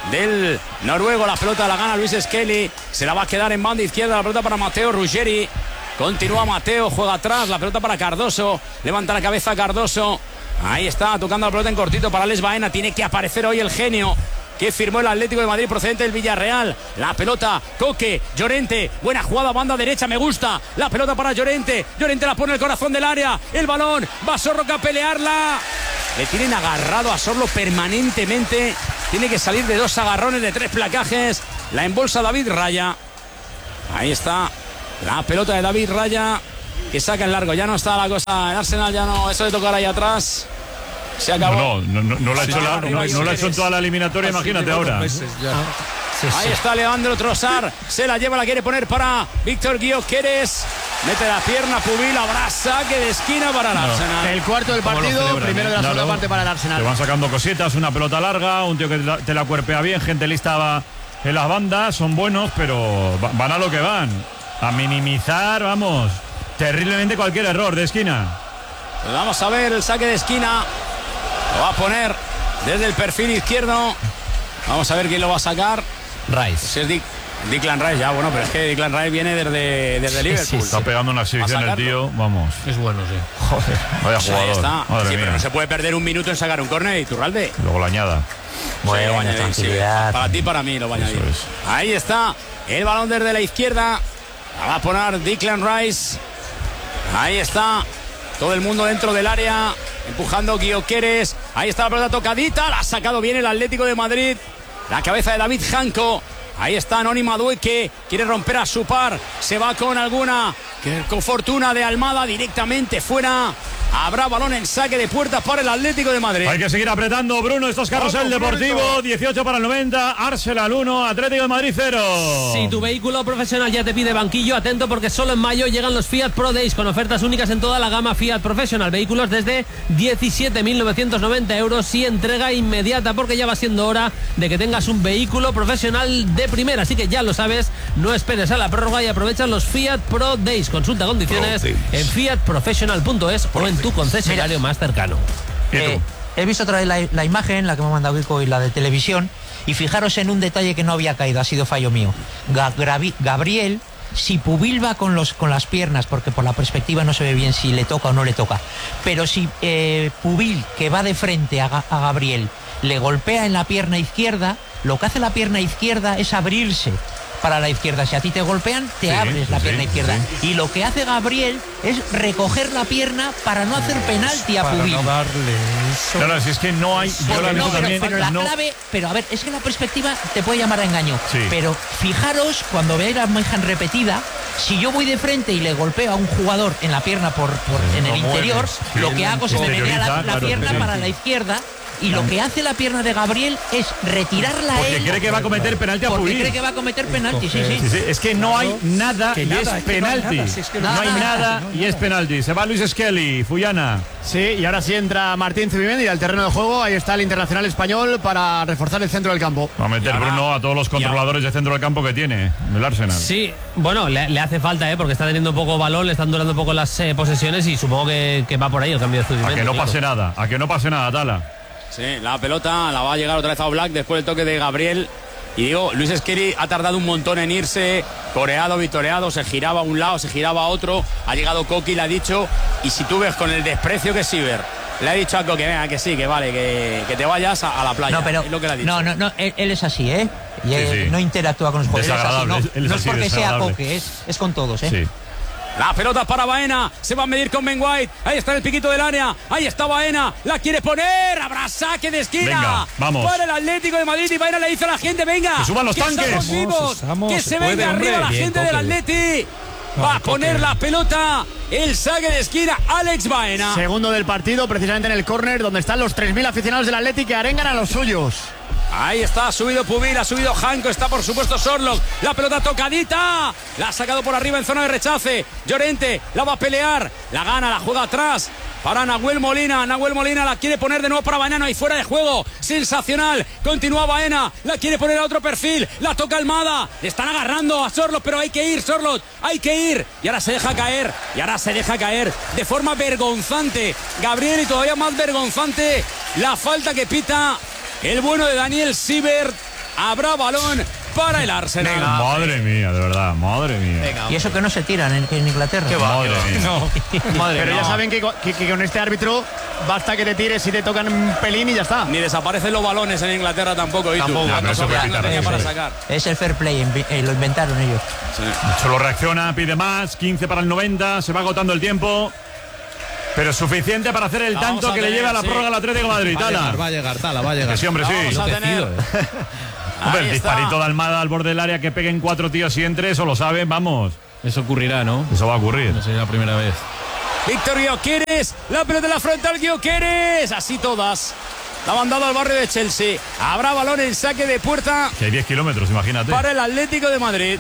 del noruego. La pelota la gana Luis Skelly. Se la va a quedar en banda izquierda. La pelota para Matteo Ruggeri. Continúa Matteo, juega atrás. La pelota para Cardoso. Levanta la cabeza Cardoso. Ahí está, tocando la pelota en cortito para Alex Baena. Tiene que aparecer hoy el genio que firmó el Atlético de Madrid procedente del Villarreal. La pelota, Coque, Llorente, buena jugada, banda derecha, me gusta. La pelota para Llorente, Llorente la pone en el corazón del área. El balón, va Sorloth a pelearla. Le tienen agarrado a Sorloth permanentemente. Tiene que salir de 2 agarrones, de 3 placajes. La embolsa David Raya. Ahí está la pelota de David Raya, que saca en largo. Ya no está la cosa en Arsenal, ya no, eso de tocar ahí atrás se acabó. No lo ha hecho en toda la eliminatoria, imagínate ahora. Ahí está Leandro Trossard, se la lleva, la quiere poner para Víctor Gyökeres. Mete la pierna, Pubil, habrá saque de esquina para el Arsenal. El cuarto del partido, primero de la segunda parte para el Arsenal. Te van sacando cositas, una pelota larga, un tío que te la cuerpea bien, gente lista en las bandas, son buenos, pero van a lo que van. A minimizar, vamos, terriblemente cualquier error de esquina. Pues vamos a ver el saque de esquina. Lo va a poner desde el perfil izquierdo. Vamos a ver quién lo va a sacar. Rice. Es Declan Rice, ya bueno, pero es que Declan Rice viene desde Liverpool. Sí. Está pegando una exhibición el tío, vamos. Es bueno, sí. Joder, vaya jugador. Ahí está. Madre Sí, mía. pero no se puede perder un minuto en sacar un córner, Iturralde. Luego la añada. Bueno, lo va a añadir, tranquilidad. Para ti, para mí lo va a añadir. Ahí está el balón desde la izquierda. La va a poner Declan Rice. Ahí está. Todo el mundo dentro del área. Empujando Gyökeres. Ahí está la pelota tocadita. La ha sacado bien el Atlético de Madrid. La cabeza de David Janko. Ahí está Noni Madueke. Quiere romper a su par. Se va con alguna. Con fortuna de Almada directamente fuera. Habrá balón en saque de puerta para el Atlético de Madrid. Hay que seguir apretando, Bruno. Estos Carrusel Deportivo. 18 para el 90. Arsenal 1. Atlético de Madrid 0. Si tu vehículo profesional ya te pide banquillo, atento porque solo en mayo llegan los Fiat Pro Days con ofertas únicas en toda la gama Fiat Professional. Vehículos desde 17.990 euros y entrega inmediata, porque ya va siendo hora de que tengas un vehículo profesional de primera. Así que ya lo sabes, no esperes a la prórroga y aprovecha los Fiat Pro Days. Consulta condiciones en fiatprofessional.es o en tu concesionario más cercano. He visto otra vez la imagen, la que me ha mandado Vico, y la de televisión, y fijaros en un detalle que no había caído, ha sido fallo mío. Gabriel, si Pubil va con las piernas, porque por la perspectiva no se ve bien si le toca o no le toca, pero si Pubil, que va de frente a Gabriel, le golpea en la pierna izquierda, lo que hace la pierna izquierda es abrirse para la izquierda. Si a ti te golpean, te abres la pierna izquierda. Y lo que hace Gabriel es recoger la pierna para no hacer penalti a Pubil. No darle eso. Claro, si es que no hay. Yo la No, también, pero la clave, pero a ver, es que la perspectiva te puede llamar a engaño. Sí. Pero fijaros, cuando veáis la imagen repetida, si yo voy de frente y le golpeo a un jugador en la pierna en el interior, lo que hago es me menea la pierna para la izquierda. Y lo que hace la pierna de Gabriel es retirarla porque él. cree que va a cometer penalti a Pubil. Porque cree que va a cometer penalti, sí. Es que no hay nada y es penalti. No hay nada y es penalti. Se va Luis Skelly, Fuyana. Sí, y ahora sí entra Martín Zubimendi al terreno de juego. Ahí está el internacional español para reforzar el centro del campo. Va a meter Bruno a todos los controladores de centro del campo que tiene el Arsenal. Sí, bueno, le hace falta, porque está teniendo poco balón, le están durando poco las posesiones y supongo que va por ahí el cambio de Zubimendi. A que no pase nada, Tala. Sí, la pelota la va a llegar otra vez a Oblak después del toque de Gabriel. Y digo, Luis Skelly ha tardado un montón en irse, coreado, vitoreado, se giraba a un lado, se giraba a otro. Ha llegado Coqui, le ha dicho, y si tú ves con el desprecio que es Siever, le ha dicho a Coqui, venga, que sí, que vale, que te vayas a la playa. No, pero es lo que le ha dicho. no, él es así, ¿eh? Y sí. no interactúa con los jugadores. Desagradable, él es no así, es porque sea desagradable. Coque, es con todos, ¿eh? Sí. La pelota para Baena, se va a medir con Ben White. Ahí está el piquito del área, ahí está Baena, la quiere poner, habrá saque de esquina. Venga, vamos. Para el Atlético de Madrid y Baena le dice a la gente, venga, que suban los tanques. Estamos vivos, que se venga puede, arriba hombre. la Bien, gente Coque. del Atleti. Va a poner la pelota, el saque de esquina, Alex Baena. Segundo del partido, precisamente en el córner, donde están los 3.000 aficionados del Atleti que arengan a los suyos. Ahí está, ha subido Pubil, ha subido Janko, está por supuesto Sorloth. La pelota tocadita, la ha sacado por arriba en zona de rechace. Llorente la va a pelear, la gana, la juega atrás para Nahuel Molina. Nahuel Molina la quiere poner de nuevo para Baena, y fuera de juego. Sensacional, continúa Baena, la quiere poner a otro perfil, la toca Almada. Le están agarrando a Sorloth, pero hay que ir, Sorloth, hay que ir. Y ahora se deja caer, de forma vergonzante Gabriel, y todavía más vergonzante la falta que pita el bueno de Daniel Siebert habrá balón para el Arsenal. Madre mía, de verdad, madre mía. Venga, y eso que no se tiran en Inglaterra. Madre mía. No. Pero ya saben que con este árbitro basta que te tires y te tocan un pelín y ya está. Ni desaparecen los balones en Inglaterra tampoco. Tampoco. No tenía para sacar. Es el fair play, lo inventaron ellos. Sí. Solo reacciona, pide más, 15 para el 90, se va agotando el tiempo. Pero es suficiente para hacer el tanto que le lleva la prórroga al Atlético de Madrid. Va a llegar. Que sí, hombre, sí. Vamos a tener. Hombre, el Ahí disparito está. de Almada al borde del área que peguen 4 tíos y entre, eso lo saben, vamos. Eso ocurrirá, ¿no? Eso va a ocurrir. No sería la primera vez. Víctor Gyökeres, la pelota en la frontal, Gyökeres, así todas. La ha mandado al barrio de Chelsea. Habrá balón en saque de puerta. Que hay 10 kilómetros, imagínate. Para el Atlético de Madrid.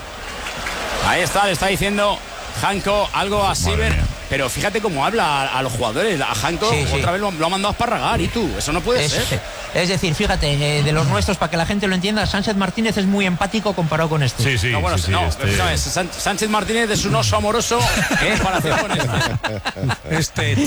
Ahí está, le está diciendo Janko algo a Siver. Pero fíjate cómo habla a los jugadores. A Janko otra vez lo ha mandado a esparragar. ¿Y tú? Eso no puede ser. Es decir, fíjate, de los nuestros, para que la gente lo entienda, Sánchez Martínez es muy empático comparado con este. No, bueno, Sánchez Martínez es un oso amoroso en comparación con este.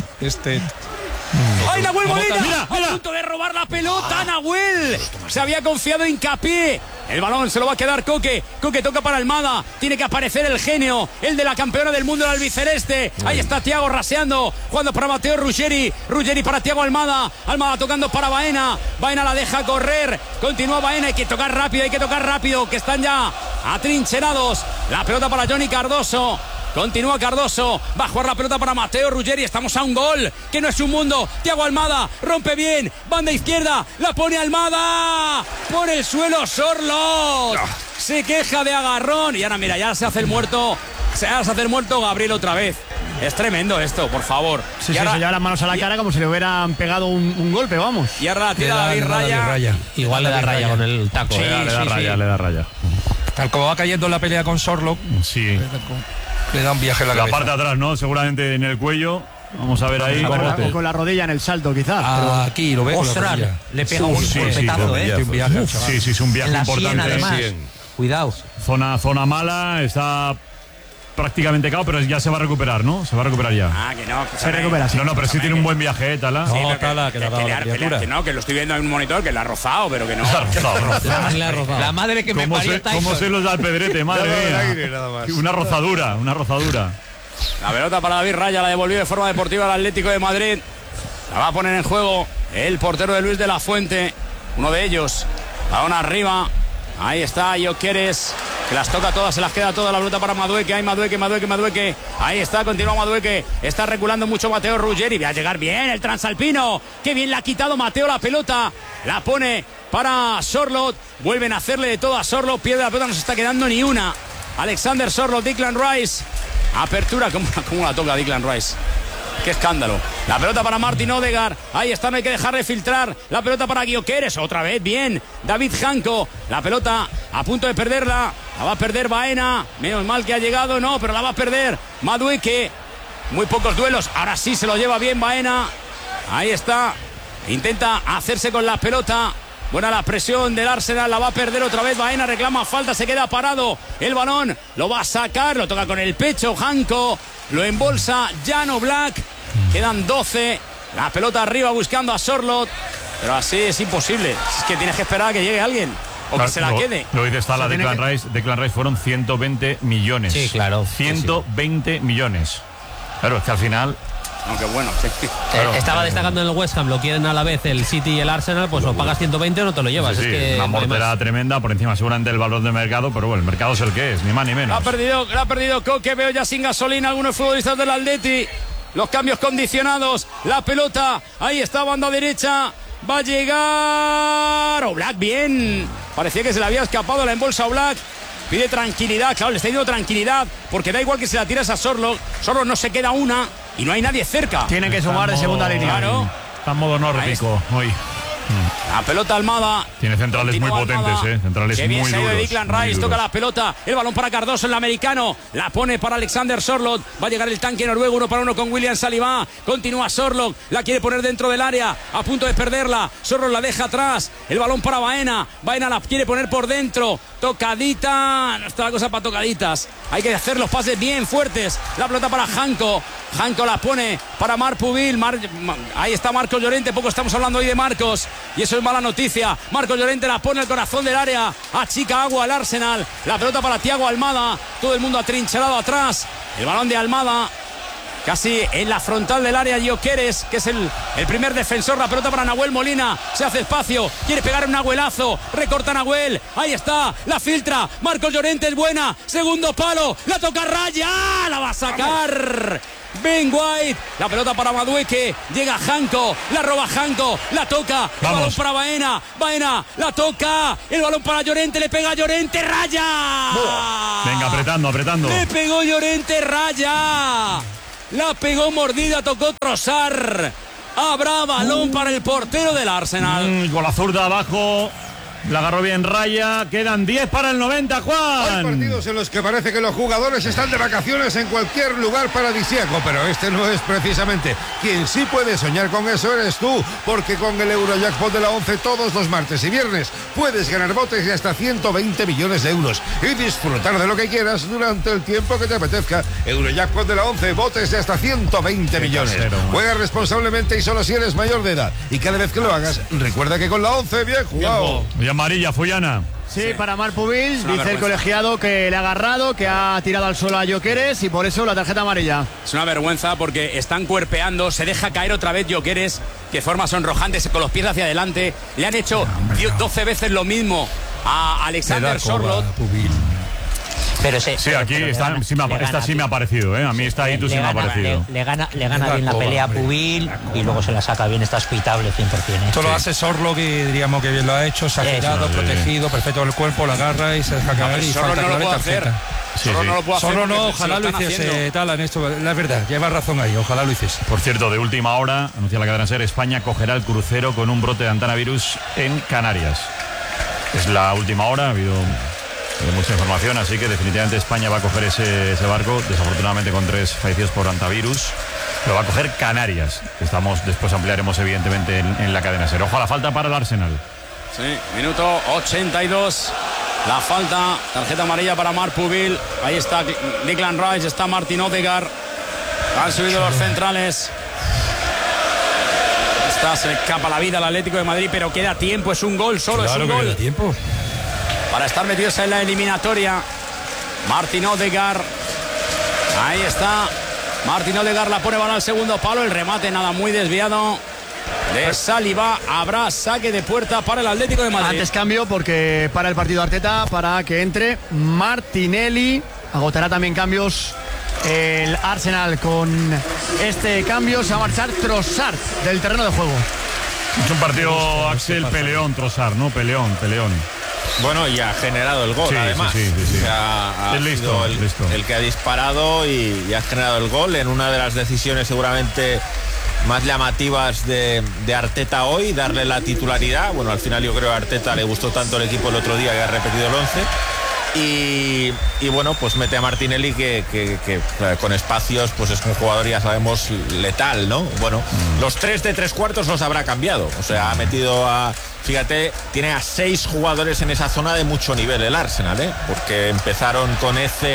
¡Ay, Nahuel Molina! Mira. A punto de robar la pelota, Nahuel. Se había confiado Hincapié. El balón se lo va a quedar Coque. Coque toca para Almada. Tiene que aparecer el genio, el de la campeona del mundo, el albiceleste. Ahí está Thiago raseando, jugando para Matteo Ruggeri. Ruggeri para Thiago Almada. Almada tocando para Baena. Baena la deja correr. Continúa Baena. Hay que tocar rápido, que están ya atrincherados. La pelota para Johnny Cardoso. Continúa Cardoso, va a jugar la pelota para Matteo Ruggeri, estamos a un gol, que no es un mundo. Thiago Almada, rompe bien, banda izquierda, la pone Almada, por el suelo Sorloth, se queja de agarrón y ahora mira, ya se hace el muerto Gabriel otra vez. Es tremendo esto, por favor. Sí, se lleva las manos a la cara como si le hubieran pegado un golpe, vamos. Y ahora la tira David Raya. Igual le da raya con el taco. Sí, le da raya. Tal como va cayendo en la pelea con Sorloth. Sí. Le da un viaje en la cabeza. La parte de atrás, ¿no? Seguramente en el cuello. Vamos a ver ahí. O con la rodilla en el salto, quizás. Aquí lo veo. Ostras, le pega un golpetazo, Sí, es un viaje en la importante. sien, además. Cuidado. Zona mala, está prácticamente cao, pero ya se va a recuperar, ¿no? Se va a recuperar ya. Que no. Se recupera, sí. No, pero sí tiene un buen viaje, Tala. Sí, Tala, que le ha dado la criatura. Que lo estoy viendo en un monitor, que la ha rozado, pero que no. La madre que me parió Tyson. ¿Cómo se los da el pedrete, madre mía? Una rozadura. La pelota para David Raya, la devolvió de forma deportiva al Atlético de Madrid. La va a poner en juego el portero de Luis de la Fuente, uno de ellos. Balón arriba. Ahí está Gyökeres, que las toca todas, se las queda todas. La pelota para Madueke. Hay Madueke. Ahí está, continúa Madueke. Está reculando mucho Matteo Ruggeri. Va a llegar bien el transalpino. Qué bien le ha quitado Matteo la pelota. La pone para Sorloth. Vuelven a hacerle de todo a Sorloth. Pierde la pelota, no se está quedando ni una. Alexander Sorloth, Declan Rice. Apertura, ¿cómo la toca Declan Rice? Qué escándalo. La pelota para Martin Odegaard. Ahí está, no hay que dejarle filtrar. La pelota para Gyökeres. Otra vez, bien. David Janko. La pelota a punto de perderla. La va a perder Baena. Menos mal que ha llegado, no, pero la va a perder Madueke. Muy pocos duelos. Ahora sí se lo lleva bien Baena. Ahí está. Intenta hacerse con la pelota. Buena la presión del Arsenal, la va a perder otra vez Baena, reclama falta, se queda parado el balón, lo va a sacar, lo toca con el pecho Janko, lo embolsa Jan Oblak, quedan 12, la pelota arriba buscando a Sorloth, pero así es imposible, es que tienes que esperar a que llegue alguien o que se la quede. Lo dice la Declan Rice fueron 120 millones. Sí, claro. 120 millones. Claro, es que al final... Aunque bueno, sí. Estaba destacando en el West Ham, lo quieren a la vez el City y el Arsenal, pues o pagas 120 o no te lo llevas. Sí, es que una mortera tremenda por encima seguramente del valor del mercado, pero bueno, el mercado es el que es, ni más ni menos. La ha perdido Coque, veo ya sin gasolina algunos futbolistas del Atleti. Los cambios condicionados, la pelota, ahí está, banda derecha, va a llegar Oblak, bien. Parecía que se le había escapado la embolsa Oblak. Pide tranquilidad, claro, le está dando tranquilidad, porque da igual que se la tiras a Sorloth. Sorloth no se queda una y no hay nadie cerca. Tiene que sumar de segunda línea. Claro. Está en modo nórdico hoy. La pelota Almada. Tiene centrales muy potentes, centrales Qué bien muy se ha ido duros. Declan Rice, toca la pelota, el balón para Cardoso, el americano, la pone para Alexander Sorloth, va a llegar el tanque noruego 1 para 1 con William Saliba, continúa Sorloth, la quiere poner dentro del área, a punto de perderla, Sorloth la deja atrás, el balón para Baena la quiere poner por dentro, tocadita, no está la cosa para tocaditas, hay que hacer los pases bien fuertes, la pelota para Janko la pone para Marc Pubil, ahí está Marcos Llorente, poco estamos hablando hoy de Marcos, y eso es mala noticia. Marcos Llorente la pone en el corazón del área, achica agua al Arsenal, la pelota para Thiago Almada, todo el mundo atrincherado atrás, el balón de Almada casi en la frontal del área. Gyökeres, que es el primer defensor, la pelota para Nahuel Molina, se hace espacio, quiere pegar un Nahuelazo, recorta Nahuel, ahí está, la filtra, Marcos Llorente es buena, segundo palo, la toca Raya, la va a sacar Ben White, la pelota para Madueque, llega Janko, la roba Janko, la toca, el balón para Baena, Baena la toca, el balón para Llorente, le pega Llorente, Raya. Venga, apretando. Le pegó Llorente, Raya. La pegó mordida, tocó Trossard. Habrá balón para el portero del Arsenal. Con la zurda abajo. La agarró bien Raya. Quedan 10 para el 90, Juan. Hay partidos en los que parece que los jugadores están de vacaciones en cualquier lugar paradisíaco, pero este no es precisamente. Quien sí puede soñar con eso eres tú, porque con el Eurojackpot de la 11 todos los martes y viernes puedes ganar botes de hasta 120 millones de euros y disfrutar de lo que quieras durante el tiempo que te apetezca. Eurojackpot de la 11, botes de hasta 120 millones. Casero, juega responsablemente y solo si eres mayor de edad. Y cada vez que lo hagas, recuerda que con la 11, bien jugado. Y amarilla, Fullana. Sí, para Marc Pubil, dice el colegiado que le ha agarrado, que ha tirado al suelo a Gyökeres y por eso la tarjeta amarilla. Es una vergüenza porque están cuerpeando, se deja caer otra vez Gyökeres, que forma sonrojante con los pies hacia adelante. Le han hecho 12 veces lo mismo a Alexander Sorloth. Pero sí, aquí esta sí me ha parecido, ¿eh? A mí esta Itu sí me ha parecido. Le gana bien la pelea a Pubil y luego se la saca bien, está hospitable 100%. Esto lo hace Sorloth, que diríamos que bien lo ha hecho, se ha girado, protegido, perfecto el cuerpo, la agarra y se deja caer y falta no lo puede hacer. Solo no lo puede hacer. Solo no, ojalá lo hiciese tal en esto. La verdad, lleva razón ahí, ojalá lo hiciese. Por cierto, de última hora, anuncia la cadena SER, España cogerá el crucero con un brote de Antanavirus en Canarias. Es la última hora, ha habido mucha información, así que definitivamente España va a coger ese barco, desafortunadamente con 3 fallecidos por antivirus. Lo va a coger Canarias. Después ampliaremos evidentemente en la cadena SER. Ojo a la falta para el Arsenal. Sí, minuto 82. La falta, tarjeta amarilla para Marc Pubil. Ahí está Declan Rice, está Martin Odegaard. Han subido los centrales. Se escapa la vida al Atlético de Madrid, pero queda tiempo, es un gol solo, claro, es un gol. Queda tiempo para estar metidos en la eliminatoria. Martin Odegaard, ahí está. Martin Odegaard la pone, van al segundo palo, el remate nada muy desviado de Saliba. Habrá saque de puerta para el Atlético de Madrid. Antes cambio porque para el partido Arteta, para que entre Martinelli. Agotará también cambios el Arsenal con este cambio. Se va a marchar Trossard del terreno de juego. Es un partido, Axel, peleón, Trossard, ¿no? Peleón. Bueno, y ha generado el gol, además. Sí. O sea, ha sido el que ha disparado y ha generado el gol en una de las decisiones seguramente más llamativas de Arteta hoy, darle la titularidad. Bueno, al final yo creo que a Arteta le gustó tanto el equipo el otro día que ha repetido el 11. Y bueno, pues mete a Martinelli que con espacios pues es un jugador, ya sabemos, letal, ¿no? Bueno, los 3 de 3/4 los habrá cambiado. O sea, ha metido fíjate, tiene a 6 jugadores en esa zona de mucho nivel el Arsenal, ¿eh? Porque empezaron con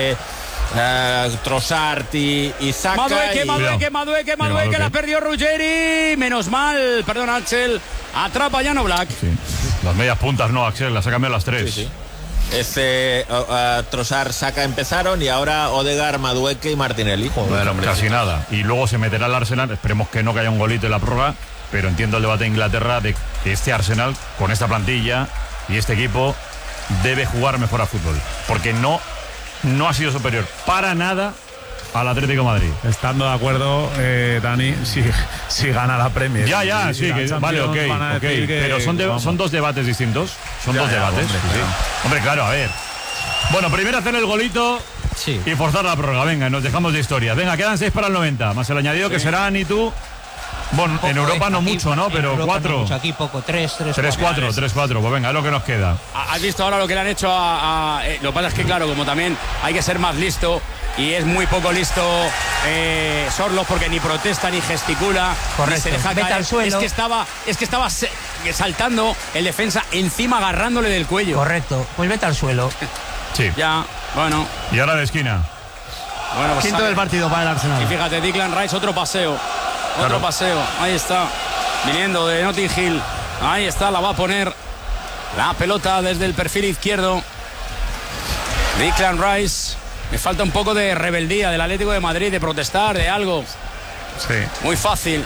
Trossard y Saka. Madueque, la perdió Ruggeri. Menos mal, perdón, Axel. Atrapa Jan Oblak. Sí. Las medias puntas, no, Axel, las ha cambiado las 3. Sí. Trossard, Saka empezaron y ahora Odegaard, Madueque y Martinelli. Joder, hombre, casi nada. Y luego se meterá el Arsenal. Esperemos que no haya un golito en la prórroga, pero entiendo el debate de Inglaterra de que este Arsenal, con esta plantilla y este equipo, debe jugar mejor a fútbol. Porque no ha sido superior para nada al Atlético de Madrid. Estando de acuerdo, Dani, si gana la Premier. Ya, sí, que vale, ok. Pero son 2 debates distintos. Son 2 debates. Hombre, claro, a ver. Bueno, primero hacer el golito y forzar la prórroga. Venga, nos dejamos de historia. Venga, quedan 6 para el 90. Más el añadido que serán y tú. Bueno, poco, en Europa no aquí, mucho, ¿no? Pero 4. No mucho, aquí poco, 3-4. 3-4. Pues venga, es lo que nos queda. ¿Has visto ahora lo que le han hecho lo que pasa es que, claro, como también hay que ser más listo, y es muy poco listo Sorloth, porque ni protesta ni gesticula. Correcto. Ni se deja caer. Al suelo. Es que estaba saltando el defensa encima, agarrándole del cuello. Correcto. Pues vete al suelo. Sí. Ya, bueno. Y ahora de esquina. Bueno, pues quinto del partido para el Arsenal. Y fíjate, Declan Rice, otro paseo. Otro paseo, ahí está, viniendo de Notting Hill Ahí está, la va a poner la pelota desde el perfil izquierdo. Declan Rice. Me falta un poco de rebeldía del Atlético de Madrid, de protestar, de algo. Sí. Muy fácil.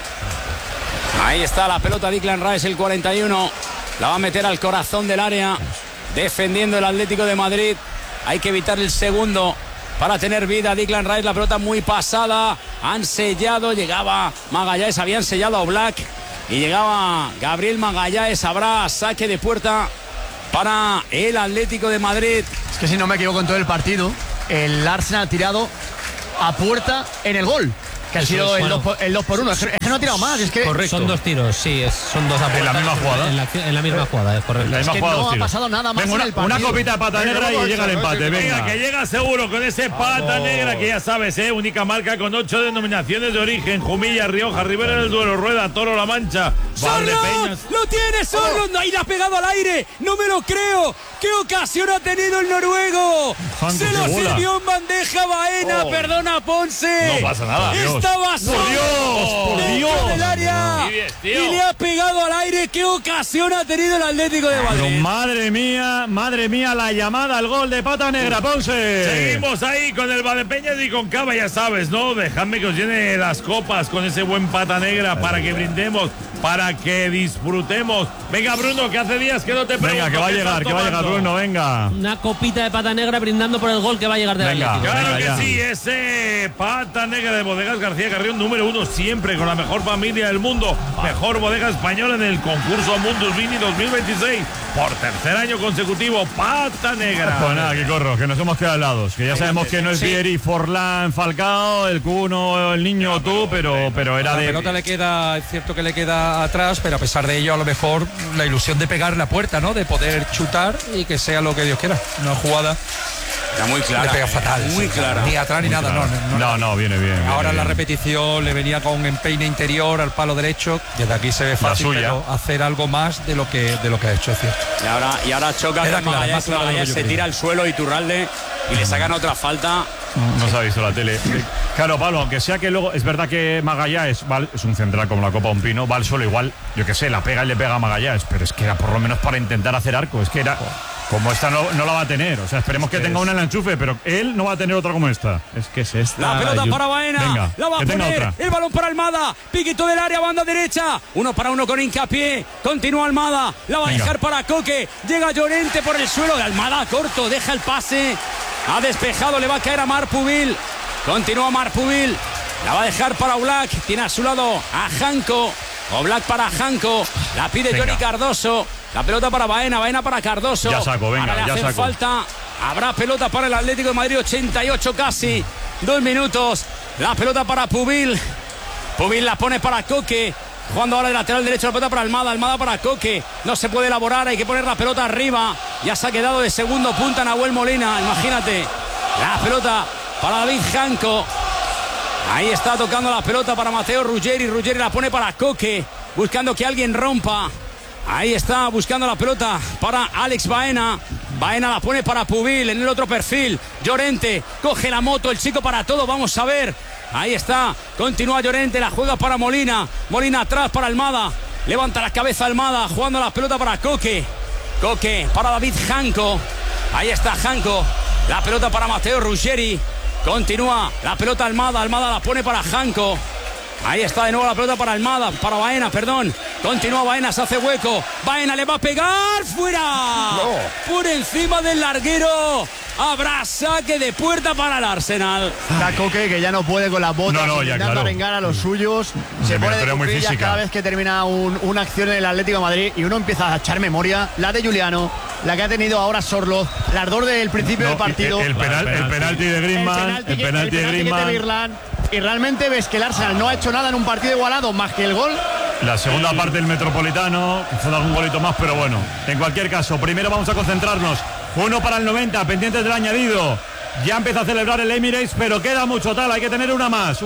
Ahí está la pelota Declan Rice, el 41. La va a meter al corazón del área. Defendiendo el Atlético de Madrid. Hay que evitar el segundo para tener vida. Declan Rice, la pelota muy pasada. Han sellado, llegaba Magallanes, habían sellado a Oblak. Y llegaba Gabriel Magallanes. Habrá saque de puerta para el Atlético de Madrid. Es que si no me equivoco en todo el partido, el Arsenal ha tirado a puerta en el gol, que ha sido el 2-1. Es que no ha tirado más. Es que correcto. Son 2 tiros, sí, son 2 a puerta. ¿En la misma jugada? En la misma jugada, es correcto. Es que no ha pasado nada más en el partido. Una copita de pata negra y llega el empate. Venga, que llega seguro con ese pata negra que ya sabes, única marca con 8 denominaciones de origen: Jumilla, Rioja, Ribera del Duero, Rueda, Toro, La Mancha, Valdepeñas. ¡Lo tiene Sorlund! ¡Ahí la ha pegado al aire! ¡No me lo creo! ¡Qué ocasión ha tenido el noruego! ¡Se lo sirvió en bandeja Baena! ¡Perdona, Ponce! No pasa nada, Dios. ¡Estaba solo! ¡Por Dios! Del área! Y le ha pegado al aire. ¡Qué ocasión ha tenido el Atlético de Madrid! Pero madre mía, la llamada al gol de pata negra, Ponce. Seguimos ahí con el Valdepeñas y con Cava, ya sabes, ¿no? Dejadme que os llene las copas con ese buen pata negra para que brindemos, para que disfrutemos. Venga, Bruno, que hace días que no te pregunto. Venga, que va a llegar, Bruno, venga. Una copita de pata negra brindando por el gol que va a llegar de Atlético. Claro que sí, ese pata negra de Bodegas García Carrión, número 1 siempre, con la mejor familia del mundo. Mejor bodega española en el concurso Mundus Vini 2026. Por tercer año consecutivo, pata negra. Pues nada, que corro, que nos hemos quedado helados. Que ya sabemos que no es Vieri, Forlán, Falcao, el Q1, el niño, tú, pero era de. La pelota le queda, es cierto que le queda atrás, pero a pesar de ello, a lo mejor la ilusión de pegar la puerta, ¿no? De poder chutar y que sea lo que Dios quiera. Una jugada. Era muy clara. Le pega fatal. Muy clara. Ni atrás ni nada, No, viene bien. Ahora viene la bien. repetición le venía con empeine interior al palo derecho. Desde aquí se ve fácil, pero hacer algo más de lo que ha hecho, es cierto. Y ahora choca con Magallanes, se tira al suelo Iturralde y le sacan otra falta. No se ha visto la tele. Claro, Pablo, aunque sea que luego es verdad que Magallanes es un central como la Copa Un Pino, va al suelo igual, yo que sé, la pega y le pega a Magallanes, pero es que era por lo menos para intentar hacer arco, es que era como esta no la va a tener, o sea, esperemos que tenga una en el enchufe, pero él no va a tener otra como esta. Es que es esta. La pelota para Baena, venga, la va a poner, el balón para Almada, piquito del área, banda derecha, 1 para 1 con Hincapié, continúa Almada, la va a dejar para Coque, llega Llorente por el suelo, Almada corto, deja el pase, ha despejado, le va a caer a Marpubil, continúa Marpubil, la va a dejar para Oblak, tiene a su lado a Janko, Oblak para Janko, la pide Johnny Cardoso, la pelota para Baena, Baena para Cardoso. Ya saco, venga, ahora le hacen falta, habrá pelota para el Atlético de Madrid, 88 casi, 2 minutos, la pelota para Pubil, Pubil la pone para Coque, jugando ahora de lateral derecho, la pelota para Almada, Almada para Coque, no se puede elaborar, hay que poner la pelota arriba, ya se ha quedado de segundo punta Nahuel Molina, imagínate, la pelota para David Janko, ahí está tocando la pelota para Mateo Ruggeri, Ruggeri la pone para Coque, buscando que alguien rompa, ahí está buscando la pelota para Alex Baena, Baena la pone para Pubil en el otro perfil, Llorente coge la moto, el chico para todo, vamos a ver, ahí está, continúa Llorente, la juega para Molina, Molina atrás para Almada, levanta la cabeza Almada, jugando la pelota para Coque, Coque para David Janko, ahí está Janko, la pelota para Mateo Ruggeri, continúa la pelota Almada, Almada la pone para Janko, ahí está de nuevo la pelota para Almada, para Baena, perdón, continúa Baena, se hace hueco, Baena le va a pegar, fuera, por encima del larguero, habrá saque de puerta para el Arsenal. Está Coque que ya no puede con las botas, intentando arengar a los suyos, se pone de cuclillas cada vez que termina una acción en el Atlético de Madrid y uno empieza a echar memoria, la de Juliano, la que ha tenido ahora Sorloz, el ardor del principio del partido, el penalti de Griezmann, el penalti de Griezmann. Y realmente ves que el Arsenal no ha hecho nada en un partido igualado más que el gol. La segunda parte del Metropolitano, fue algún golito más, pero bueno, en cualquier caso, primero vamos a concentrarnos. 1 para el 90, pendientes del añadido. Ya empieza a celebrar el Emirates, pero queda mucho tal, hay que tener una más.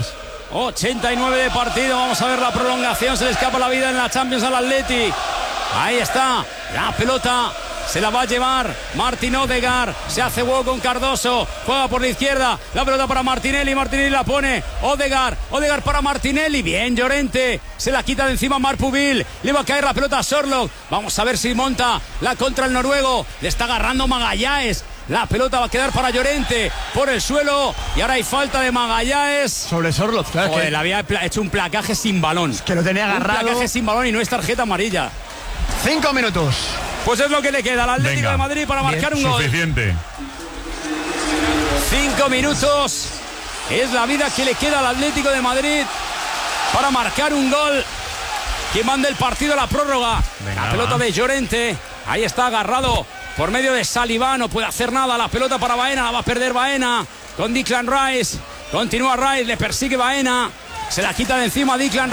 89 de partido, vamos a ver la prolongación, se le escapa la vida en la Champions al Atleti. Ahí está, la pelota Se la va a llevar Martín Odegaard. Se hace hueco con Cardoso. Juega por la izquierda. La pelota para Martinelli. Martinelli la pone. Odegaard para Martinelli. Bien, Llorente. Se la quita de encima Marc Pubil. Le va a caer la pelota a Sorloth. Vamos a ver si monta la contra el noruego. Le está agarrando Magallanes. La pelota va a quedar para Llorente por el suelo. Y ahora hay falta de Magallanes sobre Sorloth, claro. Le había hecho un placaje sin balón. Que lo tenía agarrado. Un placaje sin balón y no es tarjeta amarilla. 5 minutos. Pues es lo que le queda al Atlético de Madrid para marcar un gol. Suficiente. 5 minutos. Es la vida que le queda al Atlético de Madrid para marcar un gol que manda el partido a la prórroga. La pelota de Llorente. Ahí está agarrado por medio de Saliba. No puede hacer nada. La pelota para Baena. La va a perder Baena con Declan Rice. Continúa Rice. Le persigue Baena. Se la quita de encima Declan